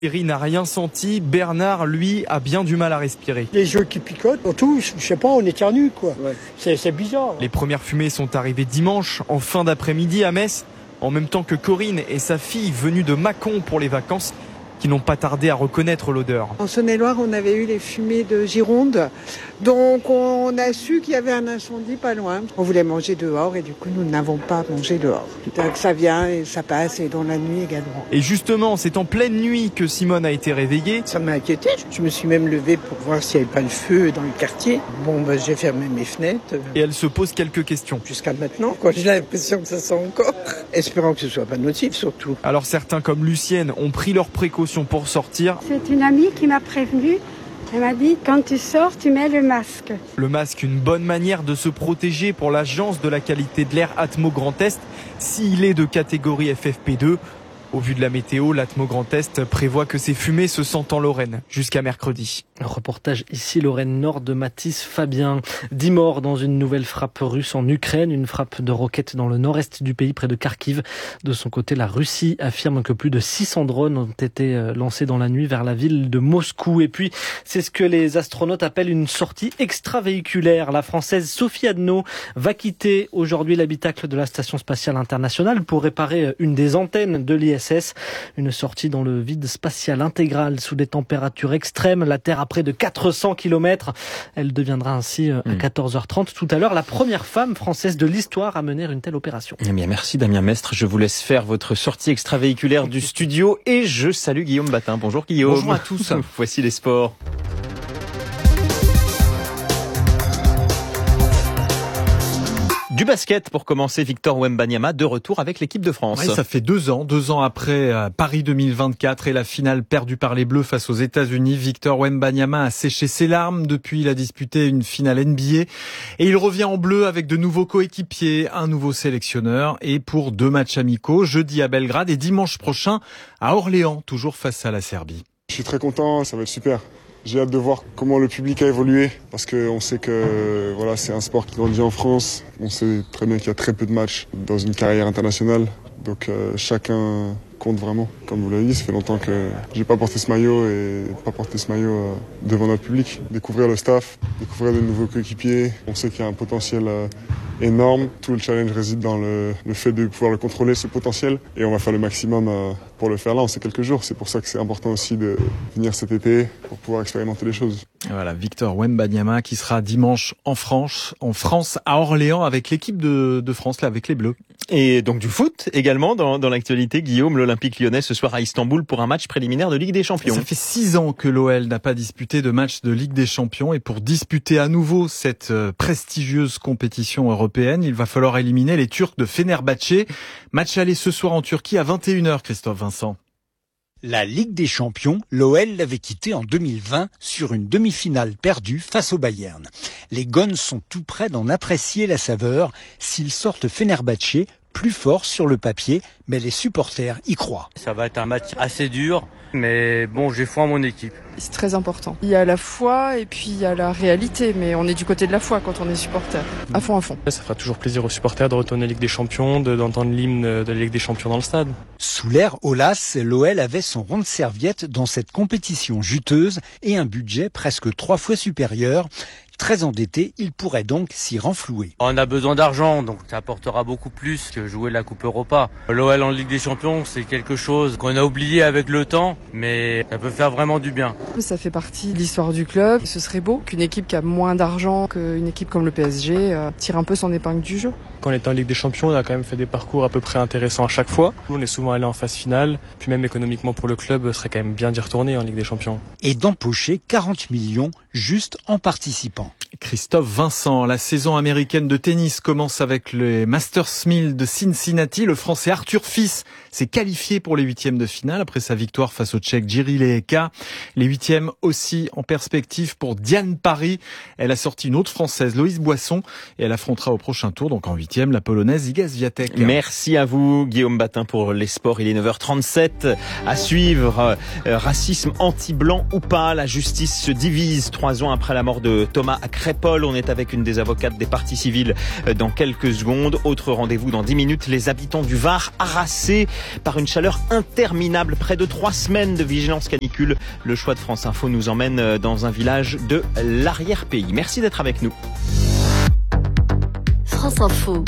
Thierry n'a rien senti, Bernard, lui, a bien du mal à respirer. Les yeux qui picotent, on touche, je sais pas, on éternue quoi. Ouais. C'est bizarre. Les premières fumées sont arrivées dimanche, en fin d'après-midi à Metz, en même temps que Corinne et sa fille venues de Mâcon pour les vacances, qui n'ont pas tardé à reconnaître l'odeur. En Saône-et-Loire, on avait eu les fumées de Gironde, donc on a su qu'il y avait un incendie pas loin. On voulait manger dehors et du coup nous n'avons pas mangé dehors. Donc ça vient et ça passe et dans la nuit également. Et justement, c'est en pleine nuit que Simone a été réveillée. Ça m'a inquiété, je me suis même levée pour voir s'il n'y avait pas le feu dans le quartier. J'ai fermé mes fenêtres. Et elle se pose quelques questions. Jusqu'à maintenant, quoi, j'ai l'impression que ça sent encore. Espérons que ce ne soit pas nocif surtout. Alors certains comme Lucienne ont pris leurs précautions pour sortir. C'est une amie qui m'a prévenue. Elle m'a dit, quand tu sors, tu mets le masque. Le masque, une bonne manière de se protéger pour l'Agence de la qualité de l'air Atmo Grand Est, s'il est de catégorie FFP2. Au vu de la météo, l'Atmo Grand Est prévoit que ces fumées se sentent en Lorraine jusqu'à mercredi. Reportage ici Lorraine Nord de Mathis Fabien. 10 morts dans une nouvelle frappe russe en Ukraine, une frappe de roquettes dans le nord-est du pays près de Kharkiv. De son côté, la Russie affirme que plus de 600 drones ont été lancés dans la nuit vers la ville de Moscou. Et puis, c'est ce que les astronautes appellent une sortie extravéhiculaire. La Française Sophie Adno va quitter aujourd'hui l'habitacle de la Station spatiale internationale pour réparer une des antennes de l'ISS. Une sortie dans le vide spatial intégral sous des températures extrêmes. La Terre à près de 400 km. Elle deviendra ainsi à 14h30 tout à l'heure la première femme française de l'histoire à mener une telle opération. Eh bien, merci Damien Mestre. Je vous laisse faire votre sortie extravéhiculaire du studio et je salue Guillaume Batin. Bonjour Guillaume. Bonjour à tous. Voici les sports. Du basket pour commencer, Victor Wembanyama de retour avec l'équipe de France. Oui, ça fait 2 ans après Paris 2024 et la finale perdue par les Bleus face aux États-Unis. Victor Wembanyama a séché ses larmes. Depuis, il a disputé une finale NBA et il revient en bleu avec de nouveaux coéquipiers, un nouveau sélectionneur et pour 2 matchs amicaux, jeudi à Belgrade et dimanche prochain à Orléans, toujours face à la Serbie. Je suis très content, ça va être super. J'ai hâte de voir comment le public a évolué parce qu'on sait que voilà, c'est un sport qui grandit en France. On sait très bien qu'il y a très peu de matchs dans une carrière internationale. Donc chacun compte vraiment. Comme vous l'avez dit, ça fait longtemps que j'ai pas porté ce maillot et pas porté ce maillot devant notre public. Découvrir le staff, découvrir de nouveaux coéquipiers. On sait qu'il y a un potentiel énorme. Tout le challenge réside dans le fait de pouvoir le contrôler, ce potentiel. Et on va faire le maximum pour le faire là. On sait quelques jours. C'est pour ça que c'est important aussi de venir cet été pour pouvoir expérimenter les choses. Voilà, Victor Wembanyama qui sera dimanche en France, à Orléans avec l'équipe de France, là, avec les Bleus. Et donc du foot également dans l'actualité, Guillaume, l'Olympique Lyonnais ce soir à Istanbul pour un match préliminaire de Ligue des Champions. Ça fait 6 ans que l'OL n'a pas disputé de match de Ligue des Champions et pour disputer à nouveau cette prestigieuse compétition européenne, il va falloir éliminer les Turcs de Fenerbahçe. Match aller ce soir en Turquie à 21h, Christophe Vincent. La Ligue des Champions, l'OL l'avait quitté en 2020 sur une demi-finale perdue face au Bayern. Les Gones sont tout près d'en apprécier la saveur s'ils sortent Fenerbahçe plus fort sur le papier, mais les supporters y croient. Ça va être un match assez dur, mais bon, j'ai foi en mon équipe. C'est très important. Il y a la foi et puis il y a la réalité, mais on est du côté de la foi quand on est supporter. À fond, à fond. Ça fera toujours plaisir aux supporters de retourner en Ligue des Champions, d'entendre l'hymne de la Ligue des Champions dans le stade. Sous l'ère Aulas, l'OL avait son rond de serviette dans cette compétition juteuse et un budget presque 3 fois supérieur. Très endetté, il pourrait donc s'y renflouer. On a besoin d'argent, donc ça apportera beaucoup plus que jouer la Coupe Europa. L'OL en Ligue des Champions, c'est quelque chose qu'on a oublié avec le temps, mais ça peut faire vraiment du bien. Ça fait partie de l'histoire du club. Ce serait beau qu'une équipe qui a moins d'argent qu'une équipe comme le PSG tire un peu son épingle du jeu. Quand on était en Ligue des Champions, on a quand même fait des parcours à peu près intéressants à chaque fois. On est souvent allé en phase finale, puis même économiquement pour le club, ce serait quand même bien d'y retourner en Ligue des Champions. Et d'empocher 40 millions juste en participant. Christophe Vincent, la saison américaine de tennis commence avec les Masters 1000 de Cincinnati. Le Français Arthur Fils s'est qualifié pour les 8e de finale après sa victoire face au Tchèque Jiří Lehecka. Les 8e aussi en perspective pour Diane Parry. Elle a sorti une autre Française, Loïse Boisson, et elle affrontera au prochain tour, donc en 8e, la Polonaise Iga Swiatek. Merci à vous, Guillaume Batin, pour les sports. Il est 9h37. À suivre, racisme anti-blanc ou pas, la justice se divise 3 ans après la mort de Thomas Akrel. Crépol. On est avec une des avocates des parties civiles dans quelques secondes. Autre rendez-vous dans 10 minutes. Les habitants du Var harassés par une chaleur interminable. Près de 3 semaines de vigilance canicule. Le choix de France Info nous emmène dans un village de l'arrière-pays. Merci d'être avec nous. France Info,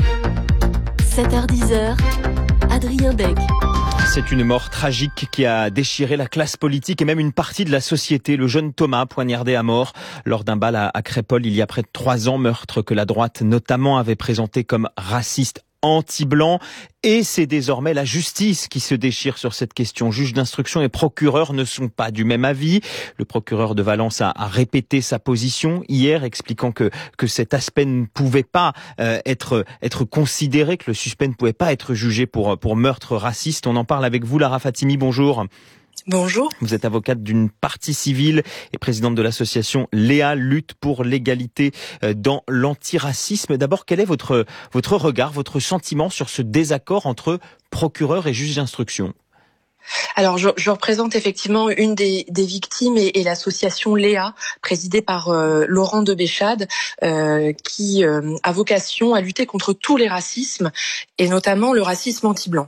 7h-10h, Adrien Beck. C'est une mort tragique qui a déchiré la classe politique et même une partie de la société. Le jeune Thomas, poignardé à mort lors d'un bal à Crépol il y a près de 3 ans. Meurtre que la droite notamment avait présenté comme raciste, anti-blanc. Et c'est désormais la justice qui se déchire sur cette question. Juge d'instruction et procureur ne sont pas du même avis. Le procureur de Valence a répété sa position hier, expliquant que cet aspect ne pouvait pas être considéré, que le suspect ne pouvait pas être jugé pour meurtre raciste. On en parle avec vous, Lara Fatimi. Bonjour. Bonjour. Vous êtes avocate d'une partie civile et présidente de l'association Léa Lutte pour l'égalité dans l'antiracisme. D'abord, quel est votre regard, votre sentiment sur ce désaccord entre procureur et juge d'instruction ? Alors, je représente effectivement une des victimes et l'association Léa, présidée par Laurent de Béchade, qui a vocation à lutter contre tous les racismes et notamment le racisme anti-blanc.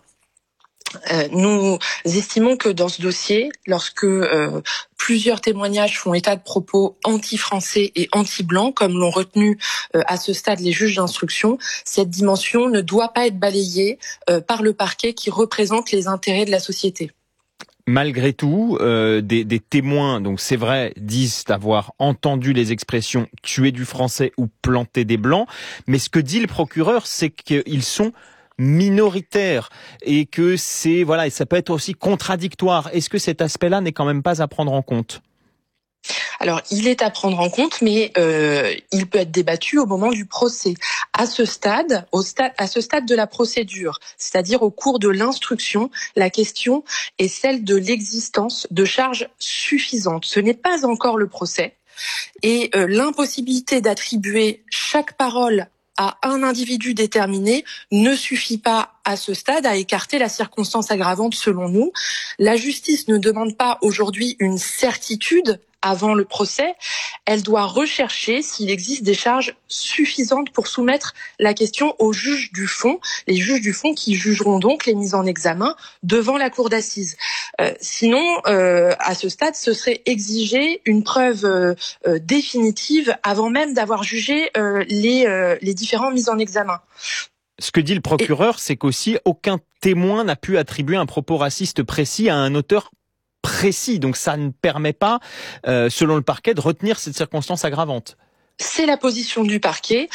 Nous estimons que dans ce dossier, lorsque plusieurs témoignages font état de propos anti-français et anti-blancs, comme l'ont retenu à ce stade les juges d'instruction, cette dimension ne doit pas être balayée par le parquet qui représente les intérêts de la société. Malgré tout, des témoins, donc c'est vrai, disent avoir entendu les expressions « tuer du français » ou « planter des blancs », mais ce que dit le procureur, c'est qu'ils sont minoritaire et que et ça peut être aussi contradictoire. Est-ce que cet aspect-là n'est quand même pas à prendre en compte ? Alors, il est à prendre en compte, mais il peut être débattu au moment du procès. À ce stade de la procédure, c'est-à-dire au cours de l'instruction, la question est celle de l'existence de charges suffisantes. Ce n'est pas encore le procès. Et l'impossibilité d'attribuer chaque parole à un individu déterminé ne suffit pas à ce stade à écarter la circonstance aggravante selon nous. La justice ne demande pas aujourd'hui une certitude avant le procès, elle doit rechercher s'il existe des charges suffisantes pour soumettre la question aux juges du fond, les juges du fond qui jugeront donc les mises en examen devant la cour d'assises. Sinon, à ce stade, ce serait exiger une preuve définitive avant même d'avoir jugé les différents mises en examen. Ce que dit le procureur, c'est qu'aussi aucun témoin n'a pu attribuer un propos raciste précis à un auteur précis. Donc ça ne permet pas, selon le parquet, de retenir cette circonstance aggravante. C'est la position du parquet,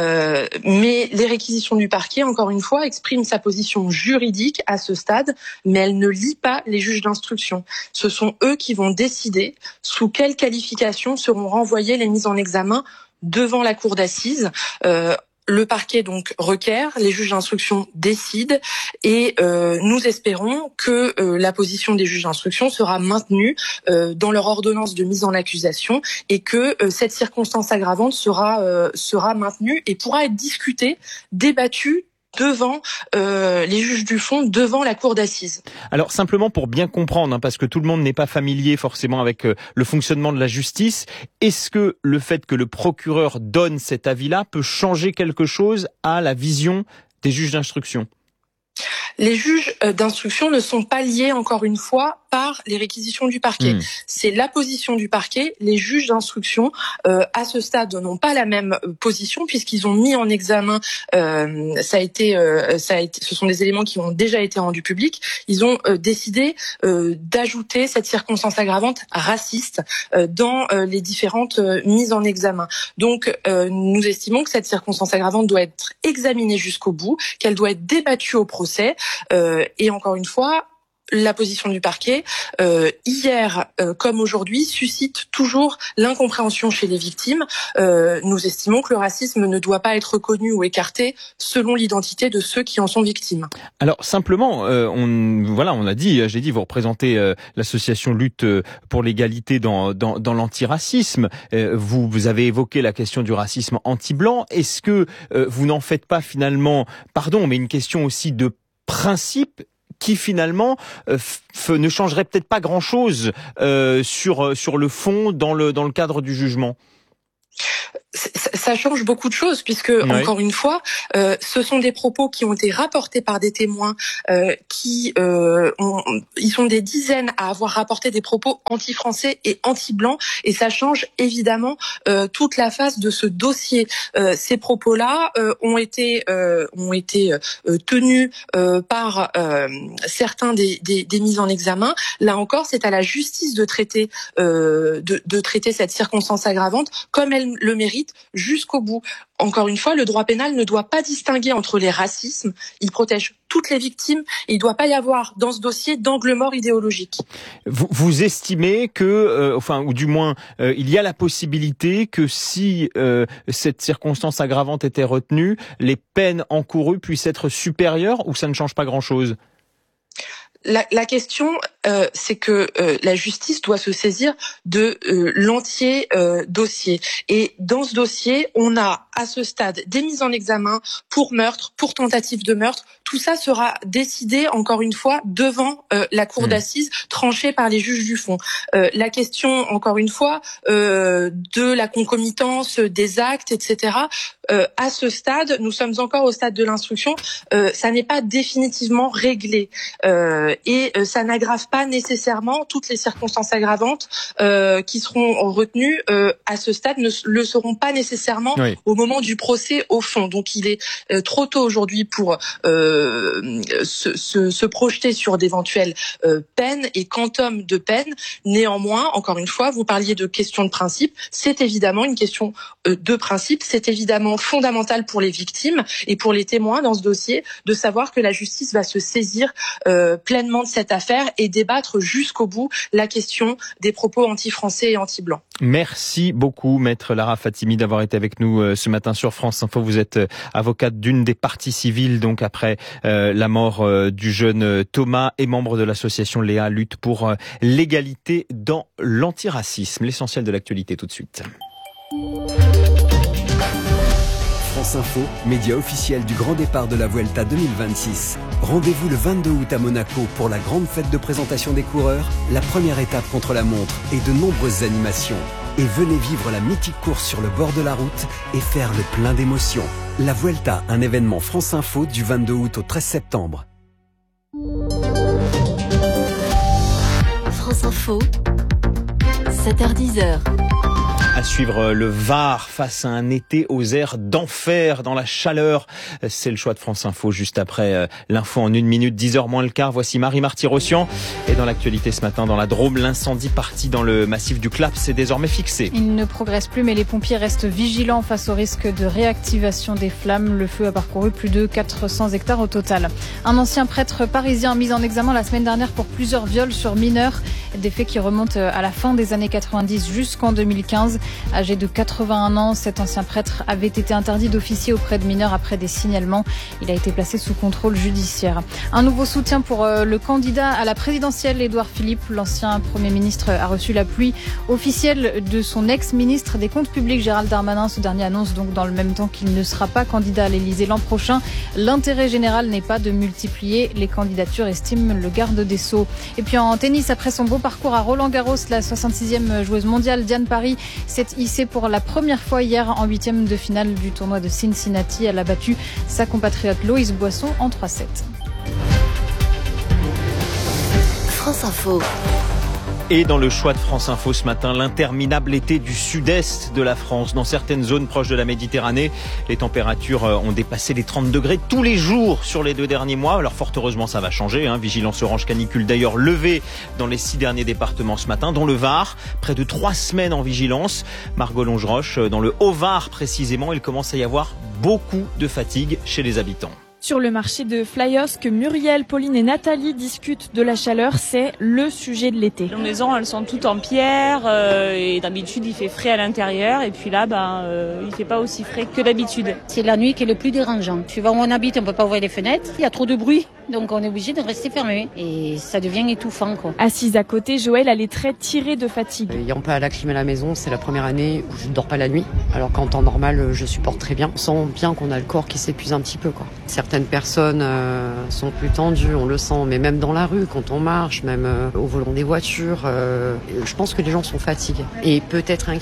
mais les réquisitions du parquet, encore une fois, expriment sa position juridique à ce stade, mais elle ne lie pas les juges d'instruction. Ce sont eux qui vont décider sous quelle qualification seront renvoyées les mises en examen devant la cour d'assises. Le parquet donc requiert, les juges d'instruction décident et nous espérons que la position des juges d'instruction sera maintenue dans leur ordonnance de mise en accusation et que cette circonstance aggravante sera maintenue et pourra être discutée, débattue devant les juges du fond, devant la cour d'assises. Alors simplement pour bien comprendre, parce que tout le monde n'est pas familier forcément avec le fonctionnement de la justice, est-ce que le fait que le procureur donne cet avis-là peut changer quelque chose à la vision des juges d'instruction ? Les juges d'instruction ne sont pas liés, encore une fois, par les réquisitions du parquet. C'est la position du parquet. Les juges d'instruction, à ce stade, n'ont pas la même position puisqu'ils ont mis en examen. Ce sont des éléments qui ont déjà été rendus publics. Ils ont décidé d'ajouter cette circonstance aggravante raciste dans les différentes mises en examen. Donc, nous estimons que cette circonstance aggravante doit être examinée jusqu'au bout, qu'elle doit être débattue au procès. Et encore une fois, la position du parquet, hier comme aujourd'hui, suscite toujours l'incompréhension chez les victimes. Nous estimons que le racisme ne doit pas être reconnu ou écarté selon l'identité de ceux qui en sont victimes. Alors simplement, on a dit, j'ai dit, vous représentez l'association Lutte pour l'égalité dans l'antiracisme. Vous avez évoqué la question du racisme anti-blanc. Est-ce que vous n'en faites pas finalement, mais une question aussi de principe qui finalement ne changerait peut-être pas grand-chose sur le fond dans le cadre du jugement? Ça change beaucoup de choses puisque, encore une fois, ce sont des propos qui ont été rapportés par des témoins ils sont des dizaines à avoir rapporté des propos anti-français et anti-blancs, et ça change évidemment toute la face de ce dossier. Ces propos-là ont été tenus par certains des mises en examen. Là encore, c'est à la justice de traiter cette circonstance aggravante comme elle le mérite, jusqu'au bout. Encore une fois, le droit pénal ne doit pas distinguer entre les racismes. Il protège toutes les victimes et il ne doit pas y avoir dans ce dossier d'angle mort idéologique. Vous estimez que, ou du moins, il y a la possibilité que si cette circonstance aggravante était retenue, les peines encourues puissent être supérieures, ou ça ne change pas grand-chose ? La question, c'est que la justice doit se saisir de l'entier dossier. Et dans ce dossier, on a à ce stade des mises en examen pour meurtre, pour tentative de meurtre. Tout ça sera décidé, encore une fois, devant la cour d'assises, tranchée par les juges du fond. La question, encore une fois, de la concomitance des actes, etc., à ce stade, nous sommes encore au stade de l'instruction, ça n'est pas définitivement réglé. Et ça n'aggrave pas nécessairement toutes les circonstances aggravantes qui seront retenues à ce stade, ne le seront pas nécessairement au moment du procès au fond. Donc il est trop tôt aujourd'hui pour se projeter sur d'éventuelles peines et quantum de peine. Néanmoins, encore une fois, vous parliez de question de principe, c'est évidemment une question de principe, c'est évidemment fondamental pour les victimes et pour les témoins dans ce dossier de savoir que la justice va se saisir pleinement de cette affaire et débattre jusqu'au bout la question des propos anti-français et anti-blancs. Merci beaucoup, Maître Lara Fatimi, d'avoir été avec nous ce matin sur France Info. Vous êtes avocate d'une des parties civiles, donc après la mort du jeune Thomas, et membre de l'association Léa Lutte pour l'égalité dans l'antiracisme. L'essentiel de l'actualité tout de suite. France Info, média officiel du grand départ de la Vuelta 2026. Rendez-vous le 22 août à Monaco pour la grande fête de présentation des coureurs, la première étape contre la montre et de nombreuses animations. Et venez vivre la mythique course sur le bord de la route et faire le plein d'émotions. La Vuelta, un événement France Info du 22 août au 13 septembre. France Info, 7h-10h. À suivre le Var face à un été aux airs d'enfer dans la chaleur. C'est le choix de France Info juste après l'info en 1 minute, 10h moins le quart. Voici Marie Marty-Rossian. Et dans l'actualité ce matin, dans la Drôme, l'incendie parti dans le massif du Claps est désormais fixé. Il ne progresse plus, mais les pompiers restent vigilants face au risque de réactivation des flammes. Le feu a parcouru plus de 400 hectares au total. Un ancien prêtre parisien mis en examen la semaine dernière pour plusieurs viols sur mineurs. Des faits qui remontent à la fin des années 90 jusqu'en 2015. Âgé de 81 ans, cet ancien prêtre avait été interdit d'officier auprès de mineurs après des signalements. Il a été placé sous contrôle judiciaire. Un nouveau soutien pour le candidat à la présidentielle, Édouard Philippe. L'ancien Premier ministre a reçu l'appui officiel de son ex-ministre des Comptes publics, Gérald Darmanin. Ce dernier annonce donc dans le même temps qu'il ne sera pas candidat à l'Élysée l'an prochain. L'intérêt général n'est pas de multiplier les candidatures, estime le garde des Sceaux. Et puis en tennis, après son beau parcours à Roland-Garros, la 66e joueuse mondiale Diane Parry s'est hissée pour la première fois hier en 8e de finale du tournoi de Cincinnati. Elle a battu sa compatriote Loïs Boisson en 3-7. France Info. Et dans le choix de France Info ce matin, l'interminable été du sud-est de la France. Dans certaines zones proches de la Méditerranée, les températures ont dépassé les 30 degrés tous les jours sur les 2 derniers mois. Alors fort heureusement, ça va changer. Vigilance orange canicule d'ailleurs levée dans les 6 derniers départements ce matin, dont le Var. Près de 3 semaines en vigilance. Margot Longeroche, dans le Haut-Var précisément, il commence à y avoir beaucoup de fatigue chez les habitants. Sur le marché de Flyosque, Muriel, Pauline et Nathalie discutent de la chaleur. C'est le sujet de l'été. Les maisons, elles sont toutes en pierre et d'habitude, il fait frais à l'intérieur. Et puis là, il fait pas aussi frais que d'habitude. C'est la nuit qui est le plus dérangeant. Suivant où on habite, on peut pas ouvrir les fenêtres. Il y a trop de bruit. Donc on est obligé de rester fermé. Et ça devient étouffant, quoi. Assise à côté, Joël a les traits tirés de fatigue. Ayant pas la clim à la maison, c'est la première année où je ne dors pas la nuit. Alors qu'en temps normal, je supporte très bien. On sent bien qu'on a le corps qui s'épuise un petit peu, quoi. Certaines personnes sont plus tendues, on le sent, mais même dans la rue, quand on marche, même au volant des voitures, je pense que les gens sont fatigués et peut-être inquiets.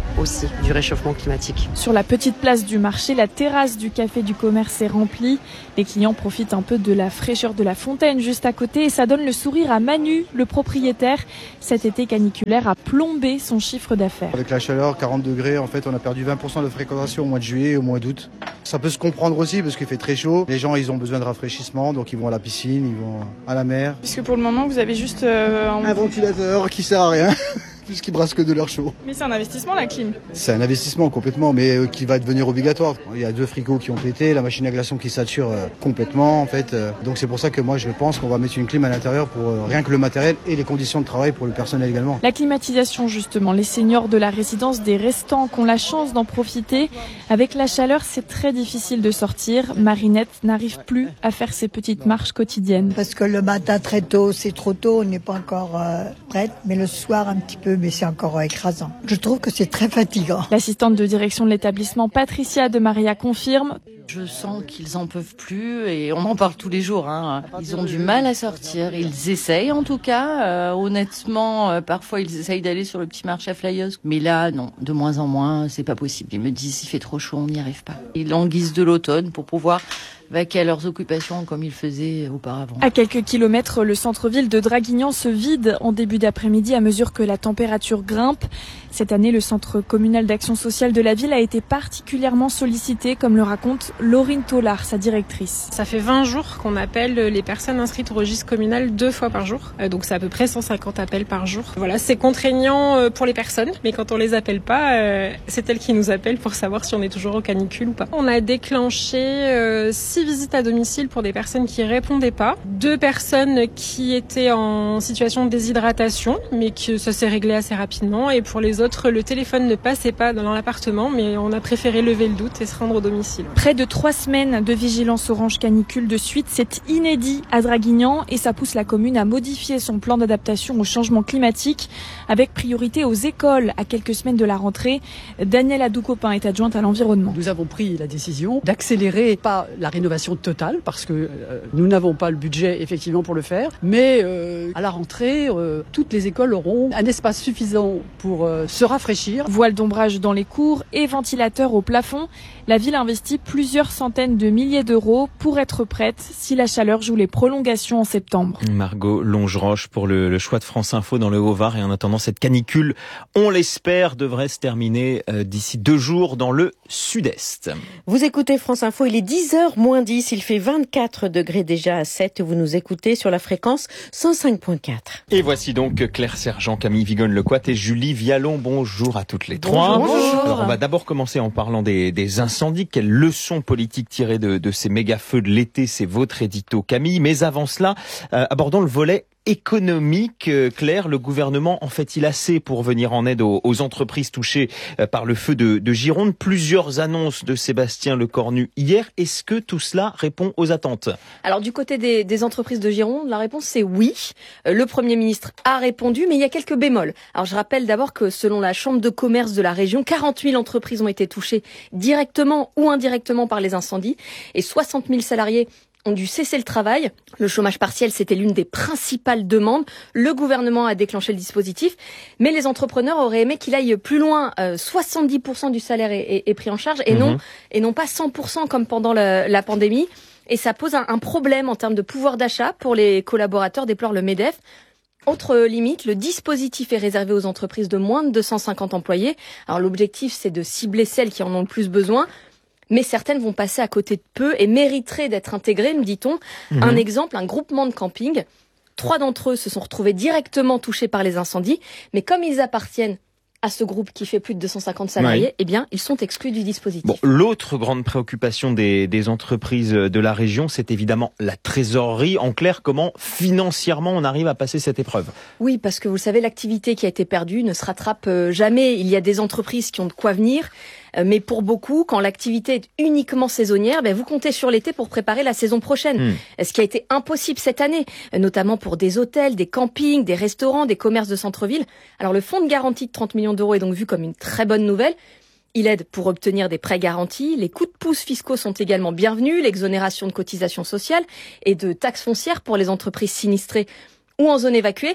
aussi du réchauffement climatique. Sur la petite place du marché, la terrasse du café du commerce est remplie. Les clients profitent un peu de la fraîcheur de la fontaine juste à côté et ça donne le sourire à Manu, le propriétaire. Cet été caniculaire a plombé son chiffre d'affaires. Avec la chaleur, 40 degrés, en fait, on a perdu 20% de fréquentation au mois de juillet et au mois d'août. Ça peut se comprendre aussi parce qu'il fait très chaud. Les gens, ils ont besoin de rafraîchissement, donc ils vont à la piscine, ils vont à la mer. Puisque pour le moment, vous avez juste un ventilateur qui sert à rien. Puisqu'ils brassent que de l'air chaud. Mais c'est un investissement, la clim. C'est un investissement complètement, mais qui va devenir obligatoire. Il y a 2 frigos qui ont pété, la machine à glaçons qui sature complètement en fait. Donc c'est pour ça que moi je pense qu'on va mettre une clim à l'intérieur pour rien que le matériel et les conditions de travail pour le personnel également. La climatisation justement, les seniors de la résidence des restants qui ont la chance d'en profiter. Avec la chaleur, c'est très difficile de sortir. Marinette n'arrive plus à faire ses petites marches quotidiennes. Parce que le matin très tôt, c'est trop tôt, on n'est pas encore prête, mais le soir un petit peu. Mais c'est encore écrasant. Je trouve que c'est très fatigant. L'assistante de direction de l'établissement, Patricia de Maria, confirme. Je sens qu'ils en peuvent plus et on en parle tous les jours. Ils ont du mal à sortir. Ils essayent en tout cas. Honnêtement, parfois ils essayent d'aller sur le petit marché à Flyers. Mais là, non, de moins en moins, c'est pas possible. Ils me disent, il fait trop chaud, on n'y arrive pas. Ils languissent de l'automne pour pouvoir vaquer à leurs occupations comme ils faisaient auparavant. À quelques kilomètres, le centre-ville de Draguignan se vide en début d'après-midi à mesure que la température grimpe. Cette année, le centre communal d'action sociale de la ville a été particulièrement sollicité, comme le raconte Laurine Tollard, sa directrice. Ça fait 20 jours qu'on appelle les personnes inscrites au registre communal 2 fois par jour. Donc c'est à peu près 150 appels par jour. Voilà, c'est contraignant pour les personnes, mais quand on les appelle pas, c'est elles qui nous appellent pour savoir si on est toujours au canicule ou pas. On a déclenché 6 visites à domicile pour des personnes qui répondaient pas, 2 personnes qui étaient en situation de déshydratation, mais que ça s'est réglé assez rapidement, et pour les autres, le téléphone ne passait pas dans l'appartement, mais on a préféré lever le doute et se rendre au domicile. Près de 3 semaines de vigilance orange canicule de suite, c'est inédit à Draguignan et ça pousse la commune à modifier son plan d'adaptation au changement climatique avec priorité aux écoles à quelques semaines de la rentrée. Danielle Adoukopin est adjointe à l'environnement. Nous avons pris la décision d'accélérer pas la rénovation totale parce que nous n'avons pas le budget effectivement pour le faire, mais à la rentrée, toutes les écoles auront un espace suffisant pour se rafraîchir. Voile d'ombrage dans les cours et ventilateurs au plafond. La ville investit plusieurs centaines de milliers d'euros pour être prête si la chaleur joue les prolongations en septembre. Margot Longeroche pour le choix de France Info dans le Haut-Var. Et en attendant, cette canicule, on l'espère, devrait se terminer d'ici 2 jours dans le sud-est. Vous écoutez France Info, il est 10h moins 10, il fait 24 degrés déjà à 7. Vous nous écoutez sur la fréquence 105.4. Et voici donc Claire Sergent, Camille Vigonne-Lecoit et Julie Vialon. Bonjour à toutes les trois. Bonjour. Alors, on va d'abord commencer en parlant des incendies. Quelle leçon politique tirée de ces méga-feux de l'été, c'est votre édito, Camille. Mais avant cela, abordons le volet économique. Claire, le gouvernement en fait-il assez pour venir en aide aux entreprises touchées par le feu de Gironde? Plusieurs annonces de Sébastien Lecornu hier. Est-ce que tout cela répond aux attentes? Alors du côté des entreprises de Gironde, la réponse c'est oui. Le Premier ministre a répondu, mais il y a quelques bémols. Alors je rappelle d'abord que selon la Chambre de commerce de la région, 40 000 entreprises ont été touchées directement ou indirectement par les incendies et 60 000 salariés ont dû cesser le travail. Le chômage partiel, c'était l'une des principales demandes. Le gouvernement a déclenché le dispositif, mais les entrepreneurs auraient aimé qu'il aille plus loin. 70% du salaire est pris en charge et non pas 100% comme pendant la pandémie. Et ça pose un problème en termes de pouvoir d'achat pour les collaborateurs, déplore le MEDEF. Autre limite, le dispositif est réservé aux entreprises de moins de 250 employés. Alors l'objectif, c'est de cibler celles qui en ont le plus besoin. Mais certaines vont passer à côté de peu et mériteraient d'être intégrées, nous dit-on. Un exemple, un groupement de camping. 3 d'entre eux se sont retrouvés directement touchés par les incendies. Mais comme ils appartiennent à ce groupe qui fait plus de 250 salariés, eh bien, ils sont exclus du dispositif. Bon, l'autre grande préoccupation des entreprises de la région, c'est évidemment la trésorerie. En clair, comment financièrement on arrive à passer cette épreuve? Oui, parce que vous le savez, l'activité qui a été perdue ne se rattrape jamais. Il y a des entreprises qui ont de quoi venir. Mais pour beaucoup, quand l'activité est uniquement saisonnière, vous comptez sur l'été pour préparer la saison prochaine. Ce qui a été impossible cette année, notamment pour des hôtels, des campings, des restaurants, des commerces de centre-ville. Alors le fonds de garantie de 30 millions d'euros est donc vu comme une très bonne nouvelle. Il aide pour obtenir des prêts garantis. Les coups de pouce fiscaux sont également bienvenus. L'exonération de cotisations sociales et de taxes foncières pour les entreprises sinistrées ou en zone évacuée.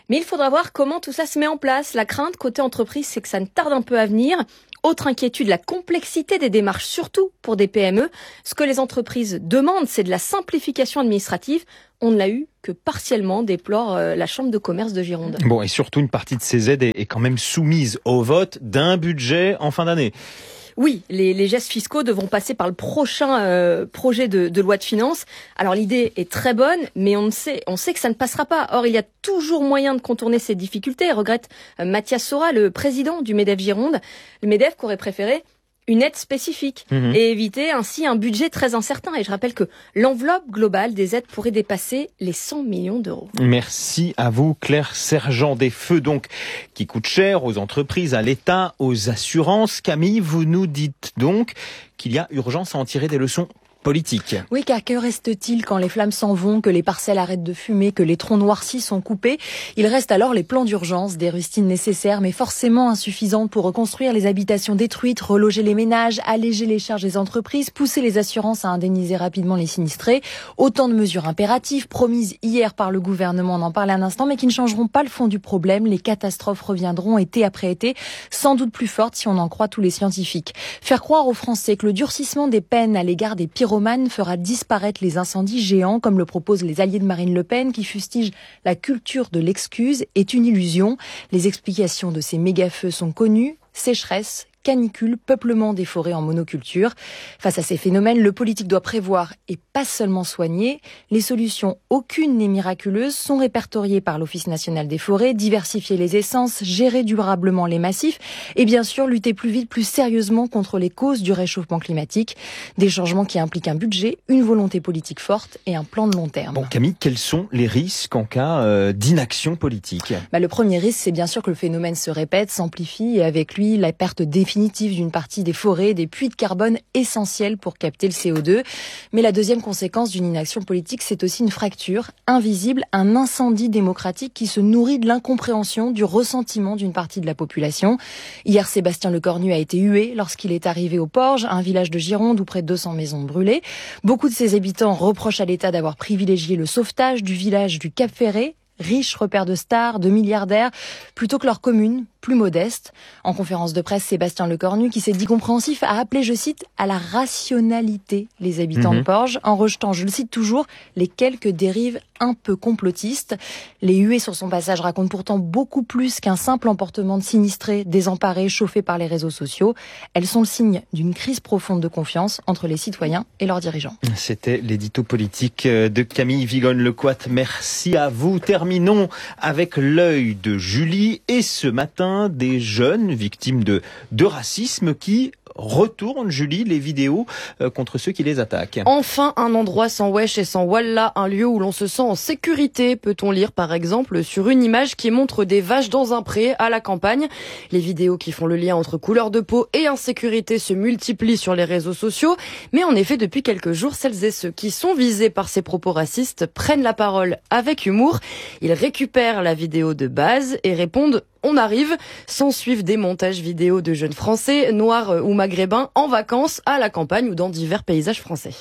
Mais il faudra voir comment tout ça se met en place. La crainte côté entreprise, c'est que ça ne tarde un peu à venir. Autre inquiétude, la complexité des démarches, surtout pour des PME. Ce que les entreprises demandent, c'est de la simplification administrative. On ne l'a eu que partiellement, déplore la Chambre de commerce de Gironde. Bon, et surtout, une partie de ces aides est quand même soumise au vote d'un budget en fin d'année. Oui, les gestes fiscaux devront passer par le prochain projet de loi de finances. Alors l'idée est très bonne, mais on sait que ça ne passera pas. Or, il y a toujours moyen de contourner ces difficultés, regrette Mathias Sora, le président du MEDEF Gironde. Le MEDEF qui aurait préféré une aide spécifique et éviter ainsi un budget très incertain. Et je rappelle que l'enveloppe globale des aides pourrait dépasser les 100 millions d'euros. Merci à vous, Claire Sergent. Des feux donc qui coûtent cher aux entreprises, à l'État, aux assurances. Camille, vous nous dites donc qu'il y a urgence à en tirer des leçons politique. Oui, car que reste-t-il quand les flammes s'en vont, que les parcelles arrêtent de fumer, que les troncs noircis sont coupés? Il reste alors les plans d'urgence, des rustines nécessaires mais forcément insuffisantes pour reconstruire les habitations détruites, reloger les ménages, alléger les charges des entreprises, pousser les assurances à indemniser rapidement les sinistrés. Autant de mesures impératives promises hier par le gouvernement, on en parlait un instant, mais qui ne changeront pas le fond du problème. Les catastrophes reviendront été après été, sans doute plus fortes si on en croit tous les scientifiques. Faire croire aux Français que le durcissement des peines à l'égard des pyromanes fera disparaître les incendies géants, comme le proposent les alliés de Marine Le Pen, qui fustigent la culture de l'excuse, est une illusion. Les explications de ces méga-feux sont connues: sécheresse, canicule, peuplement des forêts en monoculture. Face à ces phénomènes, le politique doit prévoir et pas seulement soigner. Les solutions, aucune n'est miraculeuse, sont répertoriées par l'Office national des forêts: diversifier les essences, gérer durablement les massifs et bien sûr lutter plus vite, plus sérieusement contre les causes du réchauffement climatique. Des changements qui impliquent un budget, une volonté politique forte et un plan de long terme. Bon, Camille, quels sont les risques en cas d'inaction politique ? Le premier risque, c'est bien sûr que le phénomène se répète, s'amplifie et avec lui la perte définitive d'une partie des forêts, des puits de carbone essentiels pour capter le CO2. Mais la deuxième conséquence d'une inaction politique, c'est aussi une fracture invisible, un incendie démocratique qui se nourrit de l'incompréhension, du ressentiment d'une partie de la population. Hier, Sébastien Lecornu a été hué lorsqu'il est arrivé au Porge, un village de Gironde où près de 200 maisons brûlées. Beaucoup de ses habitants reprochent à l'État d'avoir privilégié le sauvetage du village du Cap Ferré, riche repère de stars, de milliardaires, plutôt que leur commune, plus modeste. En conférence de presse, Sébastien Lecornu, qui s'est dit compréhensif, a appelé, je cite, à la rationalité les habitants de Porge, en rejetant, je le cite toujours, les quelques dérives un peu complotistes. Les huées sur son passage racontent pourtant beaucoup plus qu'un simple emportement de sinistrés, désemparés, chauffés par les réseaux sociaux. Elles sont le signe d'une crise profonde de confiance entre les citoyens et leurs dirigeants. C'était l'édito politique de Camille Vigonne-Lecoat. Merci à vous. Terminons avec l'œil de Julie et ce matin, des jeunes victimes de racisme qui retournent, Julie, les vidéos contre ceux qui les attaquent. Enfin, un endroit sans wesh et sans wallah, un lieu où l'on se sent en sécurité, peut-on lire par exemple sur une image qui montre des vaches dans un pré à la campagne. Les vidéos qui font le lien entre couleur de peau et insécurité se multiplient sur les réseaux sociaux, mais en effet, depuis quelques jours, celles et ceux qui sont visés par ces propos racistes prennent la parole avec humour. Ils récupèrent la vidéo de base et répondent: on arrive. S'en suivent des montages vidéo de jeunes Français, noirs ou maghrébins, en vacances, à la campagne ou dans divers paysages français.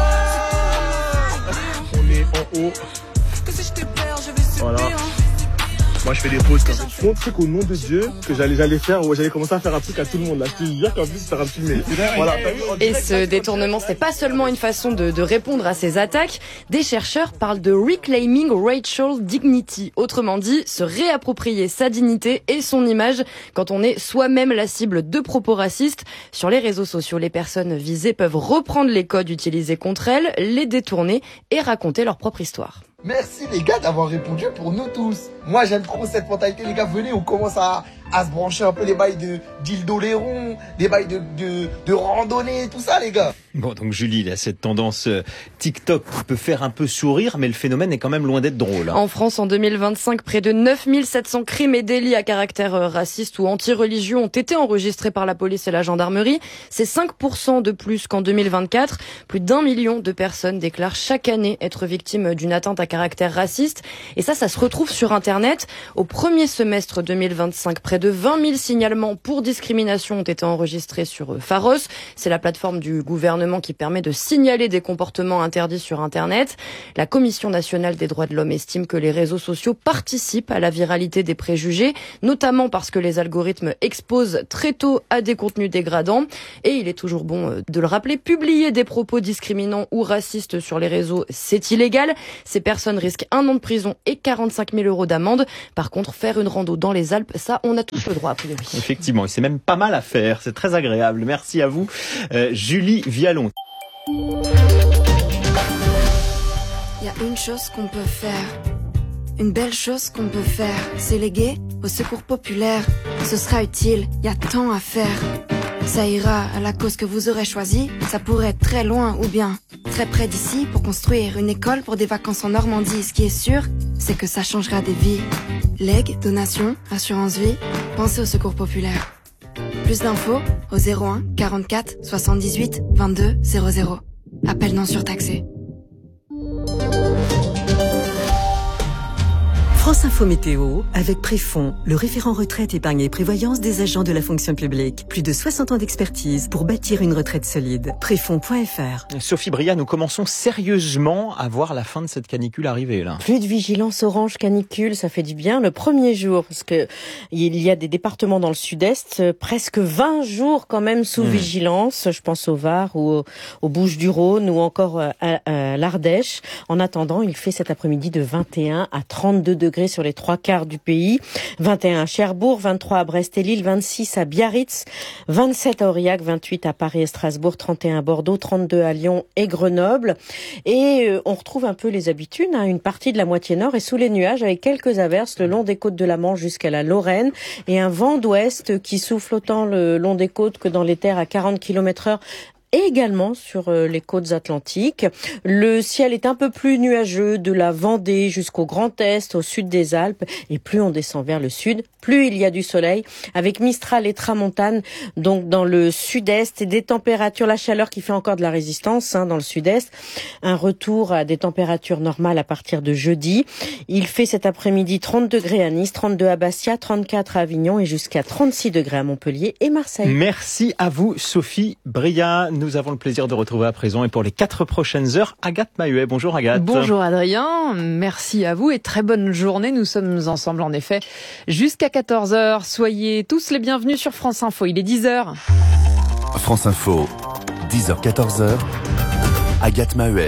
On est en haut. Voilà. Moi je fais des pauses quand même. Je montre qu'au nom de Dieu que j'allais faire, j'allais commencer à faire un truc à tout le monde là. Je te jure qu'en plus ça va filmer. Voilà. Et ce détournement, c'est pas seulement une façon de répondre à ces attaques. Des chercheurs parlent de reclaiming racial dignity. Autrement dit, se réapproprier sa dignité et son image quand on est soi-même la cible de propos racistes. Sur les réseaux sociaux, les personnes visées peuvent reprendre les codes utilisés contre elles, les détourner et raconter leur propre histoire. Merci les gars d'avoir répondu pour nous tous. Moi j'aime trop cette mentalité les gars, venez on commence à se brancher un peu les bails de dildo léron, des bails de randonnée, tout ça les gars. Bon, donc Julie, il y a cette tendance TikTok qui peut faire un peu sourire, mais le phénomène est quand même loin d'être drôle. En France, en 2025, près de 9700 crimes et délits à caractère raciste ou anti-religieux ont été enregistrés par la police et la gendarmerie. C'est 5% de plus qu'en 2024. Plus d'1 million de personnes déclarent chaque année être victimes d'une atteinte à caractère raciste. Et ça se retrouve sur Internet. Au premier semestre 2025, près de 20 000 signalements pour discrimination ont été enregistrés sur Pharos. C'est la plateforme du gouvernement qui permet de signaler des comportements interdits sur Internet. La Commission nationale des droits de l'homme estime que les réseaux sociaux participent à la viralité des préjugés, notamment parce que les algorithmes exposent très tôt à des contenus dégradants. Et il est toujours bon de le rappeler, publier des propos discriminants ou racistes sur les réseaux, c'est illégal. Ces personnes risquent 1 an de prison et 45 000 € d'amende. Par contre, faire une rando dans les Alpes, ça, on a tous le droit, a priori. Effectivement, et c'est même pas mal à faire. C'est très agréable. Merci à vous, Julie Vialon. Il y a une chose qu'on peut faire. Une belle chose qu'on peut faire, c'est léguer au secours populaire. Ce sera utile, il y a tant à faire. Ça ira à la cause que vous aurez choisie. Ça pourrait être très loin ou bien très près d'ici pour construire une école pour des vacances en Normandie. Ce qui est sûr, c'est que ça changera des vies. Legs, donations, assurance vie, pensez au secours populaire. Plus d'infos au 01 44 78 22 00. Appel non surtaxé. France Info Météo, avec Préfond, le référent retraite, épargne et prévoyance des agents de la fonction publique. Plus de 60 ans d'expertise pour bâtir une retraite solide. Préfond.fr. Sophie Bria, nous commençons sérieusement à voir la fin de cette canicule arriver, là. Plus de vigilance orange canicule, ça fait du bien. Le premier jour, parce que il y a des départements dans le sud-est, presque 20 jours quand même sous vigilance. Je pense au Var ou aux Bouches-du-Rhône ou encore à l'Ardèche. En attendant, il fait cet après-midi de 21 à 32 degrés sur les 3/4 du pays. 21 à Cherbourg, 23 à Brest et Lille, 26 à Biarritz, 27 à Aurillac, 28 à Paris et Strasbourg, 31 à Bordeaux, 32 à Lyon et Grenoble. Et on retrouve un peu les habitudes. Une partie de la moitié nord est sous les nuages avec quelques averses le long des côtes de la Manche jusqu'à la Lorraine et un vent d'ouest qui souffle autant le long des côtes que dans les terres à 40 km/h. Et également sur les côtes atlantiques. Le ciel est un peu plus nuageux de la Vendée jusqu'au Grand Est, au sud des Alpes. Et plus on descend vers le sud, plus il y a du soleil, avec Mistral et Tramontane, donc dans le sud-est, et des températures, la chaleur qui fait encore de la résistance dans le sud-est. Un retour à des températures normales à partir de jeudi. Il fait cet après-midi 30 degrés à Nice, 32 à Bastia, 34 à Avignon et jusqu'à 36 degrés à Montpellier et Marseille. Merci à vous, Sophie Bria. Nous avons le plaisir de retrouver à présent et pour les 4 prochaines heures, Agathe Mahuet. Bonjour Agathe. Bonjour Adrien, merci à vous et très bonne journée. Nous sommes ensemble en effet jusqu'à 14h. Soyez tous les bienvenus sur France Info, il est 10h. France Info, 10h-14h, Agathe Mahuet.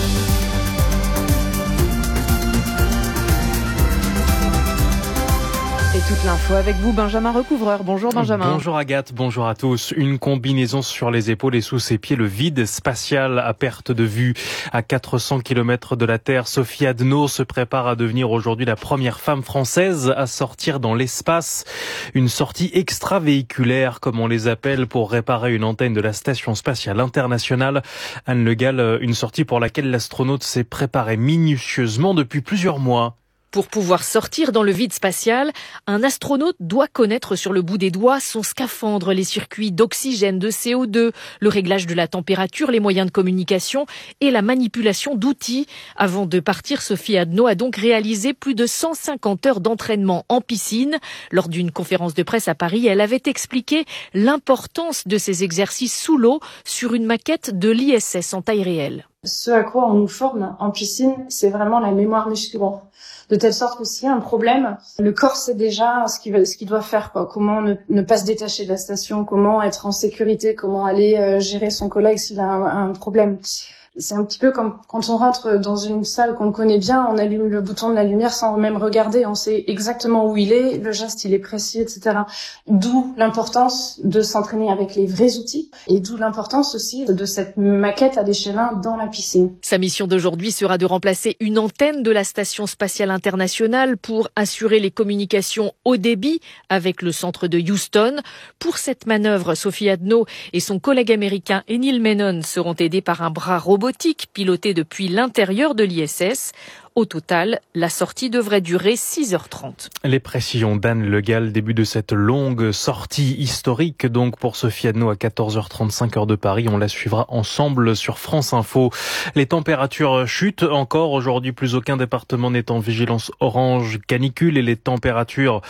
Et toute l'info avec vous, Benjamin Recouvreur. Bonjour Benjamin. Bonjour Agathe, bonjour à tous. Une combinaison sur les épaules et sous ses pieds, le vide spatial à perte de vue. À 400 km de la Terre, Sophie Adno se prépare à devenir aujourd'hui la première femme française à sortir dans l'espace. Une sortie extravéhiculaire, comme on les appelle, pour réparer une antenne de la Station spatiale internationale. Anne Le Gall, une sortie pour laquelle l'astronaute s'est préparé minutieusement depuis plusieurs mois. Pour pouvoir sortir dans le vide spatial, un astronaute doit connaître sur le bout des doigts son scaphandre, les circuits d'oxygène, de CO2, le réglage de la température, les moyens de communication et la manipulation d'outils. Avant de partir, Sophie Adno a donc réalisé plus de 150 heures d'entraînement en piscine. Lors d'une conférence de presse à Paris, elle avait expliqué l'importance de ces exercices sous l'eau sur une maquette de l'ISS en taille réelle. Ce à quoi on nous forme en piscine, c'est vraiment la mémoire musculaire. De telle sorte que s'il y a un problème, le corps sait déjà ce qu'il doit faire, quoi. Comment ne pas se détacher de la station, comment être en sécurité, comment aller gérer son collègue s'il a un problème. C'est un petit peu comme quand on rentre dans une salle qu'on connaît bien, on allume le bouton de la lumière sans même regarder, on sait exactement où il est, le geste il est précis, etc. D'où l'importance de s'entraîner avec les vrais outils et d'où l'importance aussi de cette maquette à l'échelle 1 dans la piscine. Sa mission d'aujourd'hui sera de remplacer une antenne de la Station spatiale internationale pour assurer les communications haut débit avec le centre de Houston. Pour cette manœuvre, Sophie Adno et son collègue américain Neil Menon seront aidés par un bras robotique piloté depuis l'intérieur de l'ISS. Au total, la sortie devrait durer 6h30. Les précisions d'Anne Le Gall, début de cette longue sortie historique donc pour Sophie Adno à 14h35 heure de Paris. On la suivra ensemble sur France Info. Les températures chutent encore aujourd'hui. Plus aucun département n'est en vigilance orange canicule et les températures